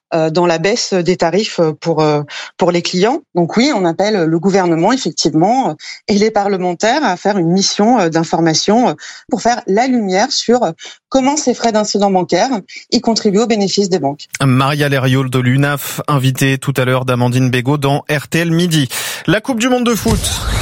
euh, dans la baisse des tarifs pour euh, pour les clients. Donc oui, on appelle le gouvernement effectivement euh, et les parlementaires à faire une mission euh, d'information euh, pour faire la lumière sur euh, comment ces frais d'incident bancaire y contribuent au bénéfice des banques. Maria Leriol de l'U N A F, invitée tout à l'heure d'Amandine Bégaud dans R T L Midi. La Coupe du Monde de foot.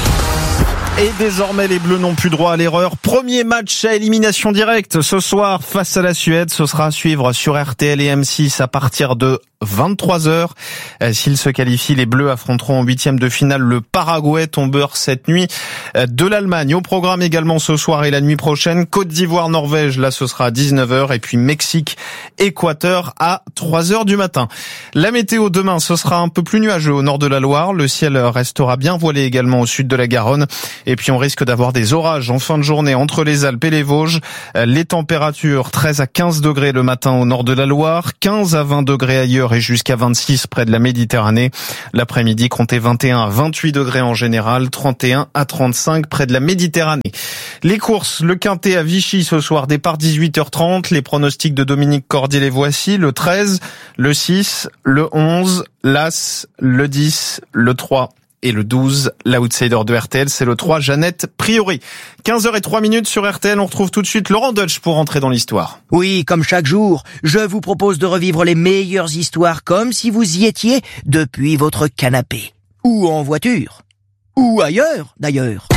Et désormais, les Bleus n'ont plus droit à l'erreur. Premier match à élimination directe ce soir face à la Suède. Ce sera à suivre sur R T L et M six à partir de vingt-trois heures. S'ils se qualifient, les Bleus affronteront en huitième de finale le Paraguay, tombeur cette nuit de l'Allemagne. Au programme également ce soir et la nuit prochaine, Côte d'Ivoire-Norvège, là ce sera à dix-neuf heures. Et puis Mexique-Équateur à trois heures du matin. La météo demain, ce sera un peu plus nuageux au nord de la Loire. Le ciel restera bien voilé également au sud de la Garonne. Et puis on risque d'avoir des orages en fin de journée entre les Alpes et les Vosges. Les températures treize à quinze degrés le matin au nord de la Loire, quinze à vingt degrés ailleurs et jusqu'à vingt-six près de la Méditerranée. L'après-midi, comptez vingt et un à vingt-huit degrés en général, trente et un à trente-cinq près de la Méditerranée. Les courses, le Quintet à Vichy ce soir, départ dix-huit heures trente. Les pronostics de Dominique Cordier les voici. Le treize, le six, le onze, l'As, le dix, le trois et le douze. L'outsider de R T L, c'est le trois, Jeannette Priori. quinze heures zéro trois minutes sur R T L. On retrouve tout de suite Laurent Deutsch pour entrer dans l'histoire. Oui, comme chaque jour, je vous propose de revivre les meilleures histoires comme si vous y étiez depuis votre canapé. Ou en voiture. Ou ailleurs, d'ailleurs.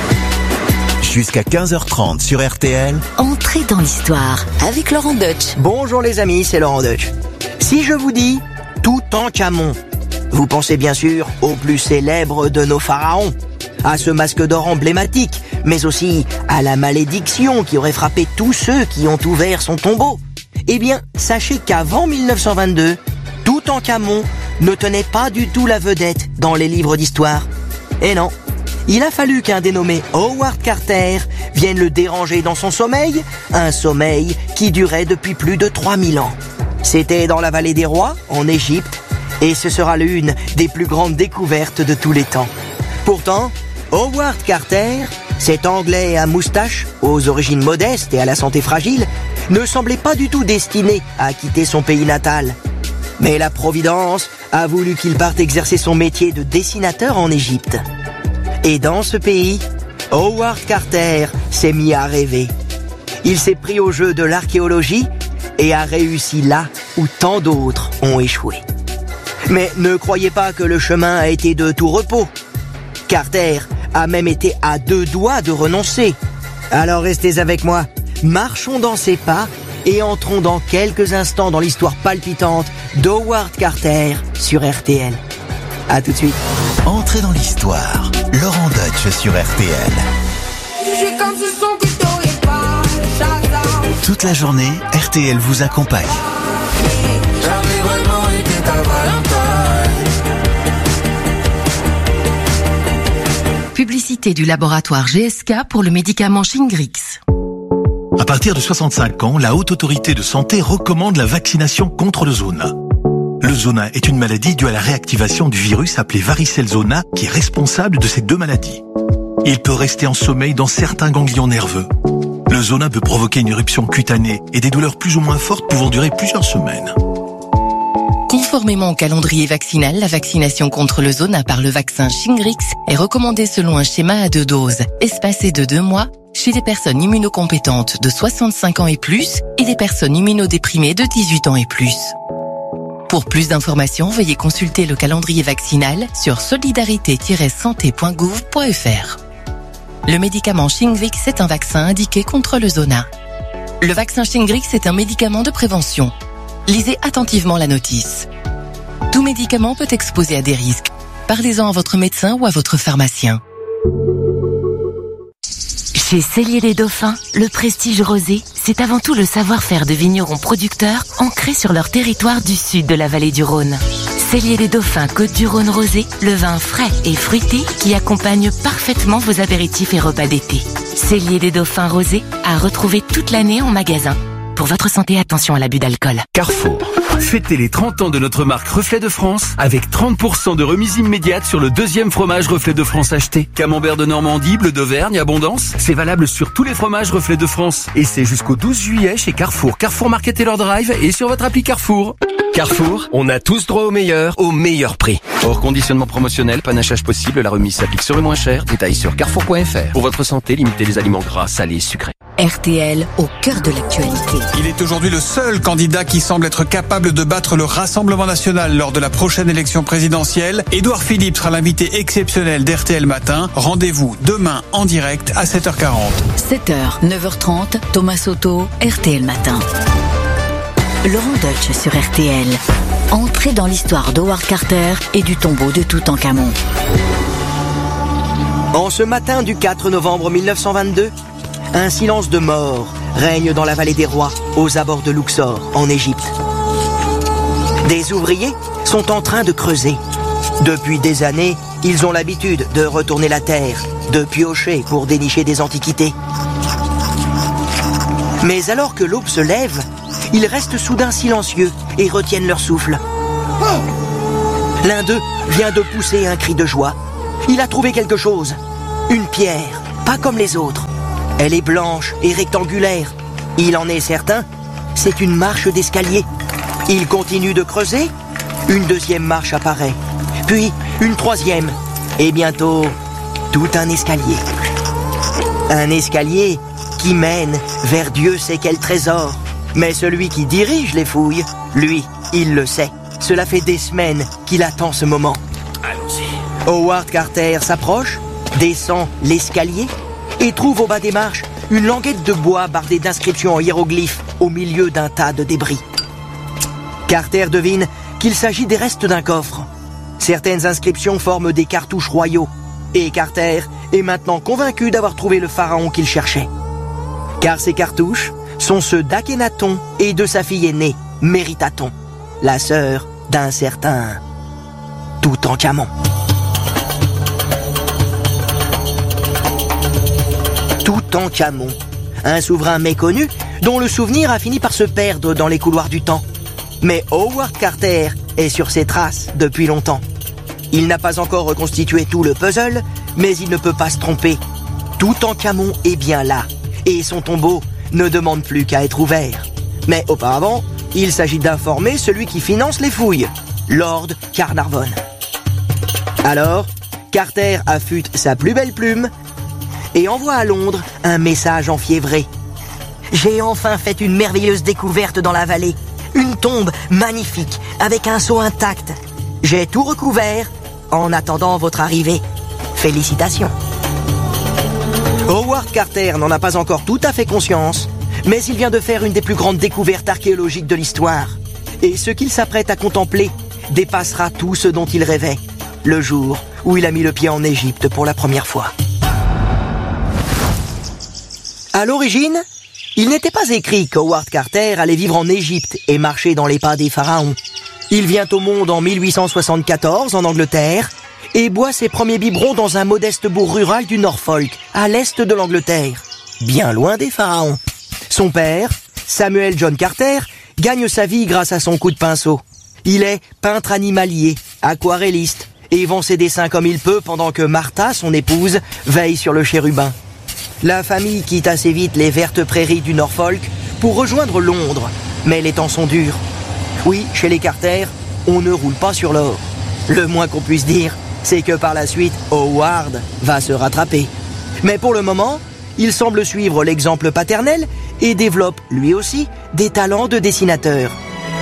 Jusqu'à quinze heures trente sur R T L. Entrez dans l'histoire avec Laurent Deutsch. Bonjour les amis, c'est Laurent Deutsch. Si je vous dis Toutankhamon, vous pensez bien sûr au plus célèbre de nos pharaons, à ce masque d'or emblématique, mais aussi à la malédiction qui aurait frappé tous ceux qui ont ouvert son tombeau. Eh bien, sachez qu'avant mille neuf cent vingt-deux, Toutankhamon ne tenait pas du tout la vedette dans les livres d'histoire. Et non, il a fallu qu'un dénommé Howard Carter vienne le déranger dans son sommeil, un sommeil qui durait depuis plus de trois mille ans. C'était dans la vallée des rois, en Égypte, et ce sera l'une des plus grandes découvertes de tous les temps. Pourtant, Howard Carter, cet Anglais à moustache, aux origines modestes et à la santé fragile, ne semblait pas du tout destiné à quitter son pays natal. Mais la Providence a voulu qu'il parte exercer son métier de dessinateur en Égypte. Et dans ce pays, Howard Carter s'est mis à rêver. Il s'est pris au jeu de l'archéologie et a réussi là où tant d'autres ont échoué. Mais ne croyez pas que le chemin a été de tout repos. Carter a même été à deux doigts de renoncer. Alors restez avec moi, marchons dans ses pas et entrons dans quelques instants dans l'histoire palpitante d'Howard Carter sur R T L. À tout de suite. Entrez dans l'histoire. Laurent Deutsch sur R T L. Toute la journée, R T L vous accompagne. Publicité du laboratoire G S K pour le médicament Shingrix. À partir de soixante-cinq ans, la Haute Autorité de Santé recommande la vaccination contre le zona. Le zona est une maladie due à la réactivation du virus appelé varicelle zona qui est responsable de ces deux maladies. Il peut rester en sommeil dans certains ganglions nerveux. Le zona peut provoquer une éruption cutanée et des douleurs plus ou moins fortes pouvant durer plusieurs semaines. Conformément au calendrier vaccinal, la vaccination contre le zona par le vaccin Shingrix est recommandée selon un schéma à deux doses, espacé de deux mois, chez les personnes immunocompétentes de soixante-cinq ans et plus et les personnes immunodéprimées de dix-huit ans et plus. Pour plus d'informations, veuillez consulter le calendrier vaccinal sur solidarité tiret santé point gouv point f r. Le médicament Shingrix est un vaccin indiqué contre le zona. Le vaccin Shingrix est un médicament de prévention. Lisez attentivement la notice. Tout médicament peut exposer à des risques. Parlez-en à votre médecin ou à votre pharmacien. Chez Cellier les Dauphins, le prestige rosé, c'est avant tout le savoir-faire de vignerons producteurs ancrés sur leur territoire du sud de la vallée du Rhône. Cellier les Dauphins Côte-du-Rhône rosé, le vin frais et fruité qui accompagne parfaitement vos apéritifs et repas d'été. Cellier les Dauphins rosés à retrouver toute l'année en magasin. Pour votre santé, attention à l'abus d'alcool. Carrefour. Fêtez les trente ans de notre marque Reflet de France avec trente pour cent de remise immédiate sur le deuxième fromage Reflet de France acheté. Camembert de Normandie, bleu d'Auvergne, Abondance. C'est valable sur tous les fromages Reflet de France. Et c'est jusqu'au douze juillet chez Carrefour, Carrefour Market et leur Drive et sur votre appli Carrefour. Carrefour, on a tous droit au meilleur, au meilleur prix. Hors conditionnement promotionnel, panachage possible, la remise s'applique sur le moins cher. Détails sur carrefour point f r. Pour votre santé, limitez les aliments gras, salés, sucrés. R T L au cœur de l'actualité. Il est aujourd'hui le seul candidat qui semble être capable de battre le Rassemblement national lors de la prochaine élection présidentielle. Édouard Philippe sera l'invité exceptionnel d'R T L Matin. Rendez-vous demain en direct à sept heures quarante. sept heures, neuf heures trente, Thomas Soto, R T L Matin. Laurent Deutsch sur R T L. Entrée dans l'histoire d'Howard Carter et du tombeau de Toutankhamon. En ce matin du quatre novembre mille neuf cent vingt-deux, un silence de mort règne dans la vallée des rois, aux abords de Luxor, en Égypte. Des ouvriers sont en train de creuser. Depuis des années, ils ont l'habitude de retourner la terre, de piocher pour dénicher des antiquités. Mais alors que l'aube se lève, ils restent soudain silencieux et retiennent leur souffle. L'un d'eux vient de pousser un cri de joie. Il a trouvé quelque chose. Une pierre, pas comme les autres. Elle est blanche et rectangulaire. Il en est certain, c'est une marche d'escalier. Il continue de creuser. Une deuxième marche apparaît. Puis une troisième. Et bientôt, tout un escalier. Un escalier qui mène vers Dieu sait quel trésor. Mais celui qui dirige les fouilles, lui, il le sait. Cela fait des semaines qu'il attend ce moment. Allons-y. Howard Carter s'approche, descend l'escalier et trouve au bas des marches une languette de bois bardée d'inscriptions en hiéroglyphes au milieu d'un tas de débris. Carter devine qu'il s'agit des restes d'un coffre. Certaines inscriptions forment des cartouches royaux et Carter est maintenant convaincu d'avoir trouvé le pharaon qu'il cherchait. Car ces cartouches sont ceux d'Akhenaton et de sa fille aînée, Méritaton, la sœur d'un certain Toutankhamon. Toutankhamon, un souverain méconnu dont le souvenir a fini par se perdre dans les couloirs du temps. Mais Howard Carter est sur ses traces depuis longtemps. Il n'a pas encore reconstitué tout le puzzle, mais il ne peut pas se tromper. Toutankhamon est bien là, et son tombeau ne demande plus qu'à être ouvert. Mais auparavant, il s'agit d'informer celui qui finance les fouilles, Lord Carnarvon. Alors, Carter affûte sa plus belle plume et envoie à Londres un message enfiévré. J'ai enfin fait une merveilleuse découverte dans la vallée. Une tombe magnifique, avec un sceau intact. J'ai tout recouvert en attendant votre arrivée. Félicitations. Howard Carter n'en a pas encore tout à fait conscience, mais il vient de faire une des plus grandes découvertes archéologiques de l'histoire. Et ce qu'il s'apprête à contempler dépassera tout ce dont il rêvait, le jour où il a mis le pied en Égypte pour la première fois. À l'origine, il n'était pas écrit qu'Howard Carter allait vivre en Égypte et marcher dans les pas des pharaons. Il vient au monde en mille huit cent soixante-quatorze en Angleterre et boit ses premiers biberons dans un modeste bourg rural du Norfolk, à l'est de l'Angleterre, bien loin des pharaons. Son père, Samuel John Carter, gagne sa vie grâce à son coup de pinceau. Il est peintre animalier, aquarelliste et vend ses dessins comme il peut pendant que Martha, son épouse, veille sur le chérubin. La famille quitte assez vite les vertes prairies du Norfolk pour rejoindre Londres, mais les temps sont durs. Oui, chez les Carter, on ne roule pas sur l'or. Le moins qu'on puisse dire, c'est que par la suite, Howard va se rattraper. Mais pour le moment, il semble suivre l'exemple paternel et développe, lui aussi, des talents de dessinateur.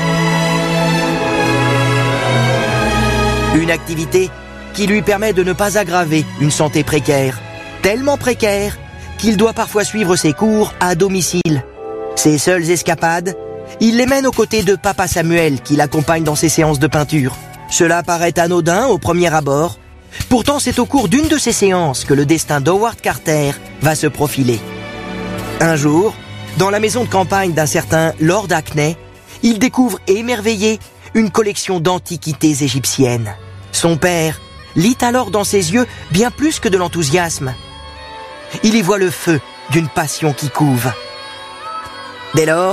Une activité qui lui permet de ne pas aggraver une santé précaire, tellement précaire qu'il doit parfois suivre ses cours à domicile. Ses seules escapades, il les mène aux côtés de Papa Samuel qui l'accompagne dans ses séances de peinture. Cela paraît anodin au premier abord. Pourtant, c'est au cours d'une de ces séances que le destin d'Howard Carter va se profiler. Un jour, dans la maison de campagne d'un certain Lord Hackney, il découvre émerveillé une collection d'antiquités égyptiennes. Son père lit alors dans ses yeux bien plus que de l'enthousiasme. Il y voit le feu d'une passion qui couve. Dès lors,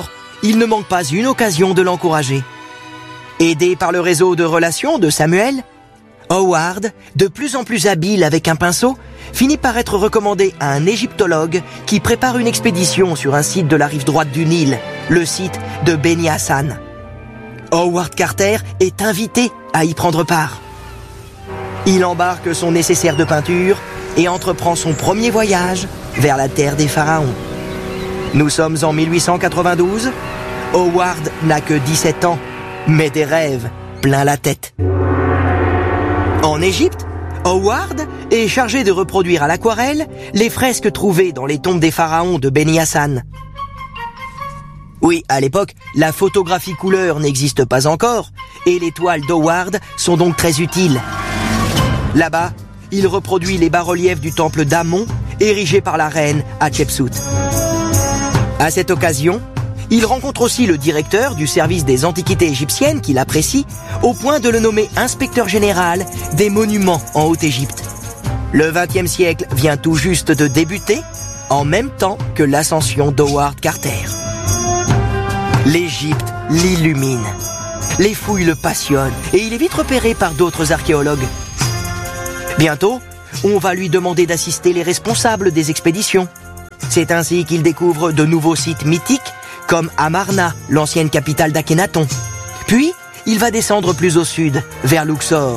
il ne manque pas une occasion de l'encourager. Aidé par le réseau de relations de Samuel, Howard, de plus en plus habile avec un pinceau, finit par être recommandé à un égyptologue qui prépare une expédition sur un site de la rive droite du Nil, le site de Beni Hassan. Howard Carter est invité à y prendre part. Il embarque son nécessaire de peinture et entreprend son premier voyage vers la terre des pharaons. Nous sommes en mille huit cent quatre-vingt-douze. Howard n'a que dix-sept ans, mais des rêves plein la tête. En Égypte, Howard est chargé de reproduire à l'aquarelle les fresques trouvées dans les tombes des pharaons de Beni Hassan. Oui, à l'époque, la photographie couleur n'existe pas encore, et les toiles d'Howard sont donc très utiles. Là-bas, il reproduit les bas-reliefs du temple d'Amon, érigé par la reine Hatshepsut. À cette occasion, il rencontre aussi le directeur du service des antiquités égyptiennes qu'il apprécie, au point de le nommer inspecteur général des monuments en Haute-Égypte. Le vingtième siècle vient tout juste de débuter, en même temps que l'ascension d'Howard Carter. L'Égypte l'illumine. Les fouilles le passionnent et il est vite repéré par d'autres archéologues. Bientôt, on va lui demander d'assister les responsables des expéditions. C'est ainsi qu'il découvre de nouveaux sites mythiques comme Amarna, l'ancienne capitale d'Akhénaton. Puis, il va descendre plus au sud, vers Luxor.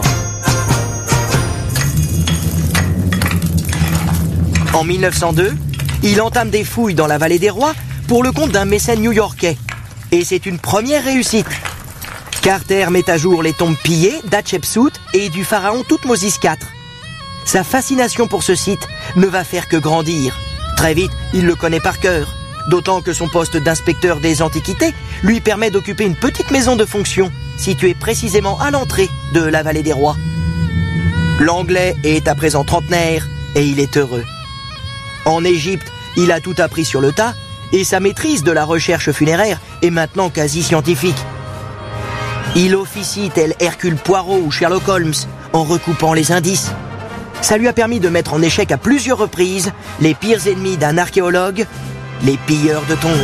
En mille neuf cent deux, il entame des fouilles dans la vallée des rois pour le compte d'un mécène new-yorkais. Et c'est une première réussite. Carter met à jour les tombes pillées d'Hatshepsut et du pharaon Thoutmôsis quatre. Sa fascination pour ce site ne va faire que grandir. Très vite, il le connaît par cœur. D'autant que son poste d'inspecteur des antiquités lui permet d'occuper une petite maison de fonction située précisément à l'entrée de la vallée des rois. L'anglais est à présent trentenaire et il est heureux. En Égypte, il a tout appris sur le tas et sa maîtrise de la recherche funéraire est maintenant quasi scientifique. Il officie tel Hercule Poirot ou Sherlock Holmes en recoupant les indices. Ça lui a permis de mettre en échec à plusieurs reprises les pires ennemis d'un archéologue, les pilleurs de tombes.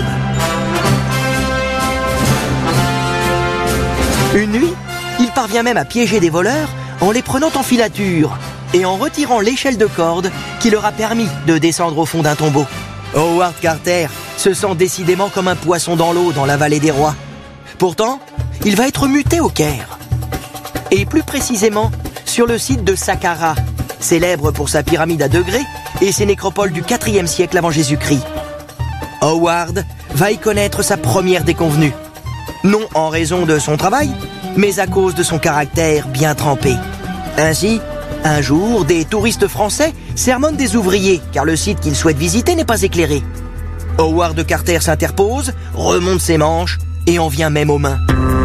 Une nuit, il parvient même à piéger des voleurs en les prenant en filature et en retirant l'échelle de corde qui leur a permis de descendre au fond d'un tombeau. Howard Carter se sent décidément comme un poisson dans l'eau dans la vallée des rois. Pourtant, il va être muté au Caire. Et plus précisément, sur le site de Saqqara, célèbre pour sa pyramide à degrés et ses nécropoles du quatrième siècle avant Jésus-Christ. Howard va y connaître sa première déconvenue. Non en raison de son travail, mais à cause de son caractère bien trempé. Ainsi, un jour, des touristes français sermonnent des ouvriers, car le site qu'ils souhaitent visiter n'est pas éclairé. Howard Carter s'interpose, remonte ses manches et en vient même aux mains.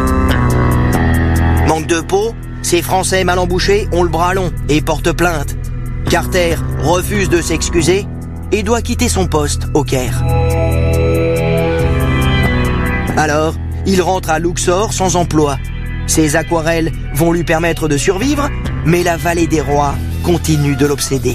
Manque de peau, ces Français mal embouchés ont le bras long et portent plainte. Carter refuse de s'excuser et doit quitter son poste au Caire. Alors, il rentre à Luxor sans emploi. Ses aquarelles vont lui permettre de survivre, mais la vallée des rois continue de l'obséder.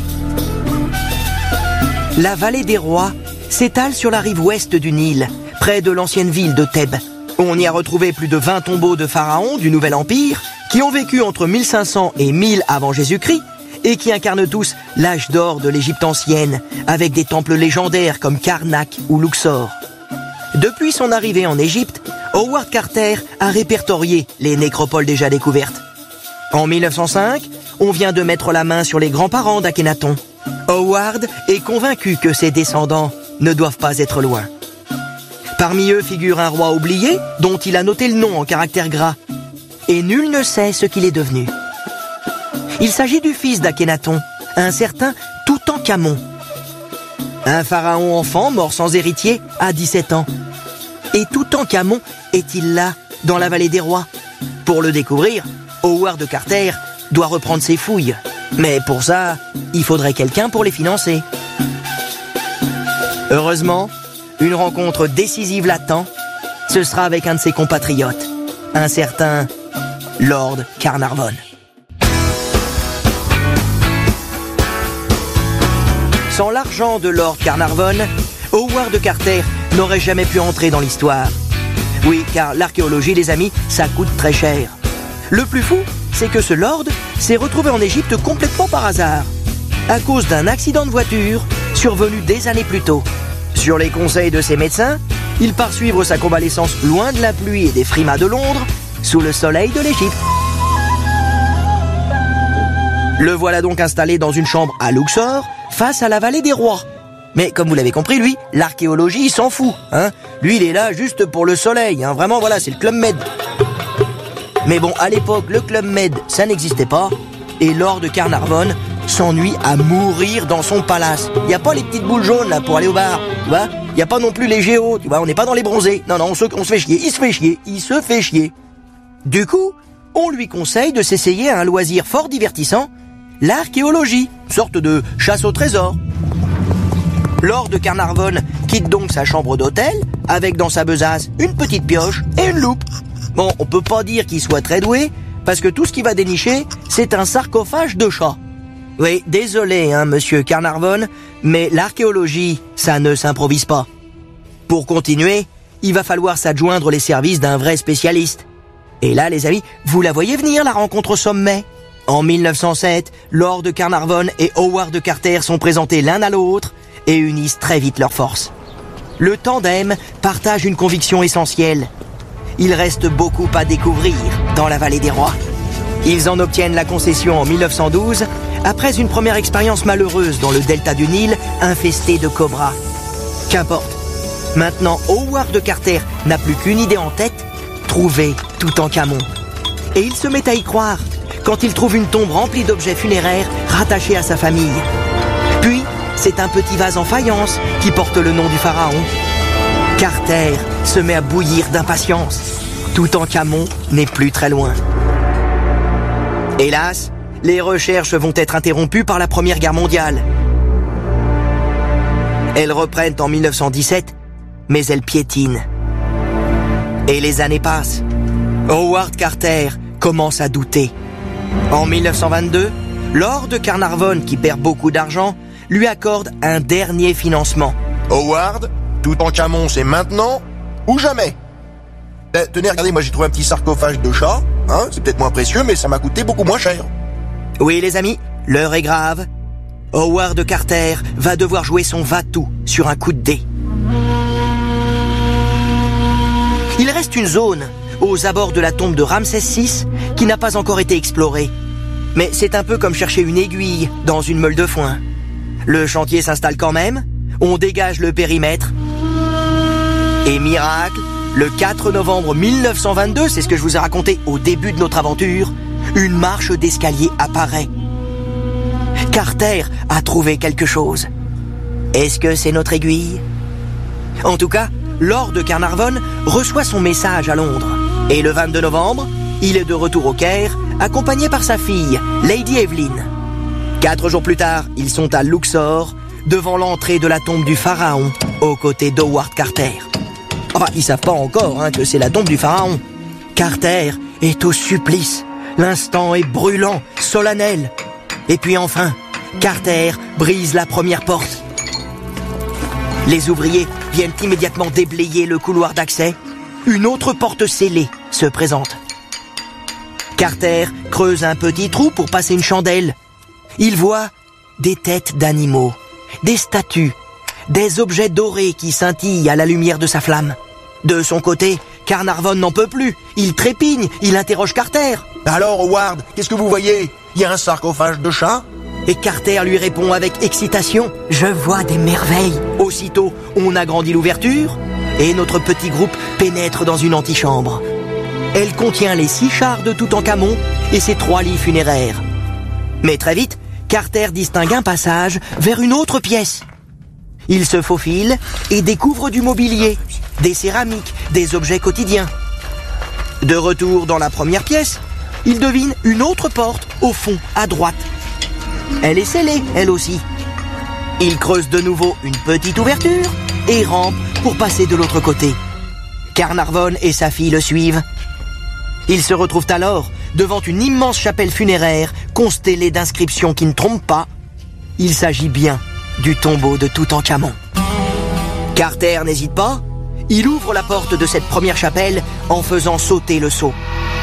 La vallée des rois s'étale sur la rive ouest du Nil, près de l'ancienne ville de Thèbes. On y a retrouvé plus de vingt tombeaux de pharaons du Nouvel Empire qui ont vécu entre mille cinq cents et mille avant Jésus-Christ et qui incarnent tous l'âge d'or de l'Égypte ancienne, avec des temples légendaires comme Karnak ou Luxor. Depuis son arrivée en Égypte, Howard Carter a répertorié les nécropoles déjà découvertes. En mille neuf cent cinq, on vient de mettre la main sur les grands-parents d'Akhénaton. Howard est convaincu que ses descendants ne doivent pas être loin. Parmi eux figure un roi oublié, dont il a noté le nom en caractères gras. Et nul ne sait ce qu'il est devenu. Il s'agit du fils d'Akhénaton, un certain Toutankhamon. Un pharaon enfant mort sans héritier à dix-sept ans. Et Toutankhamon est-il là, dans la vallée des rois? Pour le découvrir, Howard Carter doit reprendre ses fouilles. Mais pour ça, il faudrait quelqu'un pour les financer. Heureusement, une rencontre décisive l'attend. Ce sera avec un de ses compatriotes, un certain Lord Carnarvon. Sans l'argent de Lord Carnarvon, Howard Carter n'aurait jamais pu entrer dans l'histoire. Oui, car l'archéologie, les amis, ça coûte très cher. Le plus fou, c'est que ce lord s'est retrouvé en Égypte complètement par hasard, à cause d'un accident de voiture survenu des années plus tôt. Sur les conseils de ses médecins, il part suivre sa convalescence loin de la pluie et des frimas de Londres, sous le soleil de l'Égypte. Le voilà donc installé dans une chambre à Luxor, face à la vallée des rois. Mais comme vous l'avez compris, lui, l'archéologie, il s'en fout. Hein. Lui, il est là juste pour le soleil. Hein. Vraiment, voilà, c'est le Club Med. Mais bon, à l'époque, le Club Med, ça n'existait pas. Et Lord Carnarvon s'ennuie à mourir dans son palace. Il n'y a pas les petites boules jaunes là pour aller au bar, tu vois. Il n'y a pas non plus les géos, tu vois. On n'est pas dans les bronzés. Non, non, on se, on se fait chier. Il se fait chier. Il se fait chier. Du coup, on lui conseille de s'essayer à un loisir fort divertissant, l'archéologie, sorte de chasse au trésor. Lord Carnarvon quitte donc sa chambre d'hôtel avec dans sa besace une petite pioche et une loupe. Bon, on peut pas dire qu'il soit très doué, parce que tout ce qu'il va dénicher, c'est un sarcophage de chat. Oui, désolé, hein, monsieur Carnarvon, mais l'archéologie, ça ne s'improvise pas. Pour continuer, il va falloir s'adjoindre les services d'un vrai spécialiste. Et là, les amis, vous la voyez venir, la rencontre au sommet. En mille neuf cent sept, Lord Carnarvon et Howard Carter sont présentés l'un à l'autre et unissent très vite leurs forces. Le tandem partage une conviction essentielle. Il reste beaucoup à découvrir dans la vallée des rois. Ils en obtiennent la concession en mille neuf cent douze, après une première expérience malheureuse dans le delta du Nil, infesté de cobras. Qu'importe. Maintenant, Howard Carter n'a plus qu'une idée en tête, trouver Toutankhamon. Et il se met à y croire, quand il trouve une tombe remplie d'objets funéraires rattachés à sa famille. Puis, c'est un petit vase en faïence qui porte le nom du pharaon. Carter se met à bouillir d'impatience. Toutankhamon n'est plus très loin. Hélas, les recherches vont être interrompues par la Première Guerre mondiale. Elles reprennent en mille neuf cent dix-sept, mais elles piétinent. Et les années passent. Howard Carter commence à douter. En mille neuf cent vingt-deux, Lord Carnarvon, qui perd beaucoup d'argent, lui accorde un dernier financement. Howard, Toutankhamon, c'est maintenant ou jamais. Tenez, regardez, moi j'ai trouvé un petit sarcophage de chat. Hein, c'est peut-être moins précieux, mais ça m'a coûté beaucoup moins cher. Oui, les amis, l'heure est grave. Howard Carter va devoir jouer son va-tout sur un coup de dé. Il reste une zone aux abords de la tombe de Ramsès six qui n'a pas encore été explorée. Mais c'est un peu comme chercher une aiguille dans une meule de foin. Le chantier s'installe quand même, on dégage le périmètre. Et miracle, le quatre novembre mille neuf cent vingt-deux, c'est ce que je vous ai raconté au début de notre aventure, une marche d'escalier apparaît. Carter a trouvé quelque chose. Est-ce que c'est notre aiguille? En tout cas, Lord Carnarvon reçoit son message à Londres. Et le vingt-deux novembre, il est de retour au Caire, accompagné par sa fille, Lady Evelyn. Quatre jours plus tard, ils sont à Luxor, devant l'entrée de la tombe du pharaon, aux côtés d'Howard Carter. Enfin, ils savent pas encore hein, que c'est la tombe du pharaon. Carter est au supplice. L'instant est brûlant, solennel. Et puis enfin, Carter brise la première porte. Les ouvriers viennent immédiatement déblayer le couloir d'accès. Une autre porte scellée se présente. Carter creuse un petit trou pour passer une chandelle. Il voit des têtes d'animaux, des statues, des objets dorés qui scintillent à la lumière de sa flamme. De son côté, Carnarvon n'en peut plus. Il trépigne, il interroge Carter. Alors, Howard, qu'est-ce que vous voyez? Il y a un sarcophage de chat? Et Carter lui répond avec excitation. Je vois des merveilles. Aussitôt, on agrandit l'ouverture et notre petit groupe pénètre dans une antichambre. Elle contient les six chars de Toutankhamon et ses trois lits funéraires. Mais très vite, Carter distingue un passage vers une autre pièce. Il se faufile et découvre du mobilier, des céramiques, des objets quotidiens. De retour dans la première pièce, il devine une autre porte au fond, à droite. Elle est scellée, elle aussi. Il creuse de nouveau une petite ouverture et rampe pour passer de l'autre côté. Carnarvon et sa fille le suivent. Ils se retrouvent alors devant une immense chapelle funéraire constellée d'inscriptions qui ne trompent pas. Il s'agit bien du tombeau de Toutankhamon. Carter n'hésite pas, il ouvre la porte de cette première chapelle en faisant sauter le sceau.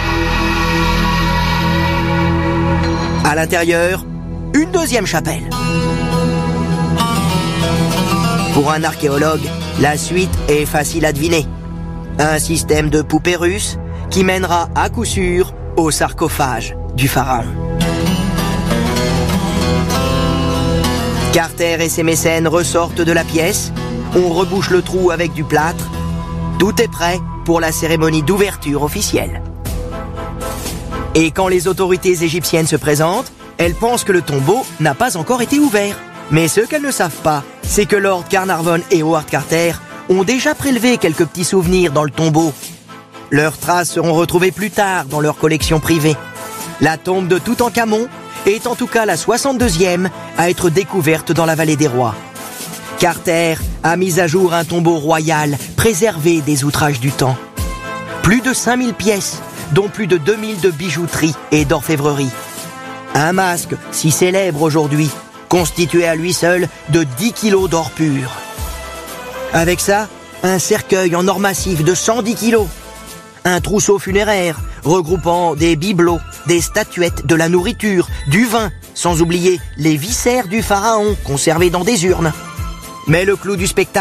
À l'intérieur, une deuxième chapelle. Pour un archéologue, la suite est facile à deviner. Un système de poupées russes qui mènera à coup sûr au sarcophage du pharaon. Carter et ses mécènes ressortent de la pièce, on rebouche le trou avec du plâtre. Tout est prêt pour la cérémonie d'ouverture officielle. Et quand les autorités égyptiennes se présentent, elles pensent que le tombeau n'a pas encore été ouvert. Mais ce qu'elles ne savent pas, c'est que Lord Carnarvon et Howard Carter ont déjà prélevé quelques petits souvenirs dans le tombeau. Leurs traces seront retrouvées plus tard dans leur collection privée. La tombe de Toutankhamon est en tout cas la soixante-deuxième à être découverte dans la vallée des rois. Carter a mis à jour un tombeau royal préservé des outrages du temps. Plus de cinq mille pièces, dont plus de deux mille de bijouterie et d'orfèvrerie. Un masque, si célèbre aujourd'hui, constitué à lui seul de dix kilos d'or pur. Avec ça, un cercueil en or massif de cent dix kilos. Un trousseau funéraire regroupant des bibelots, des statuettes, de la nourriture, du vin, sans oublier les viscères du pharaon conservés dans des urnes. Mais le clou du spectacle,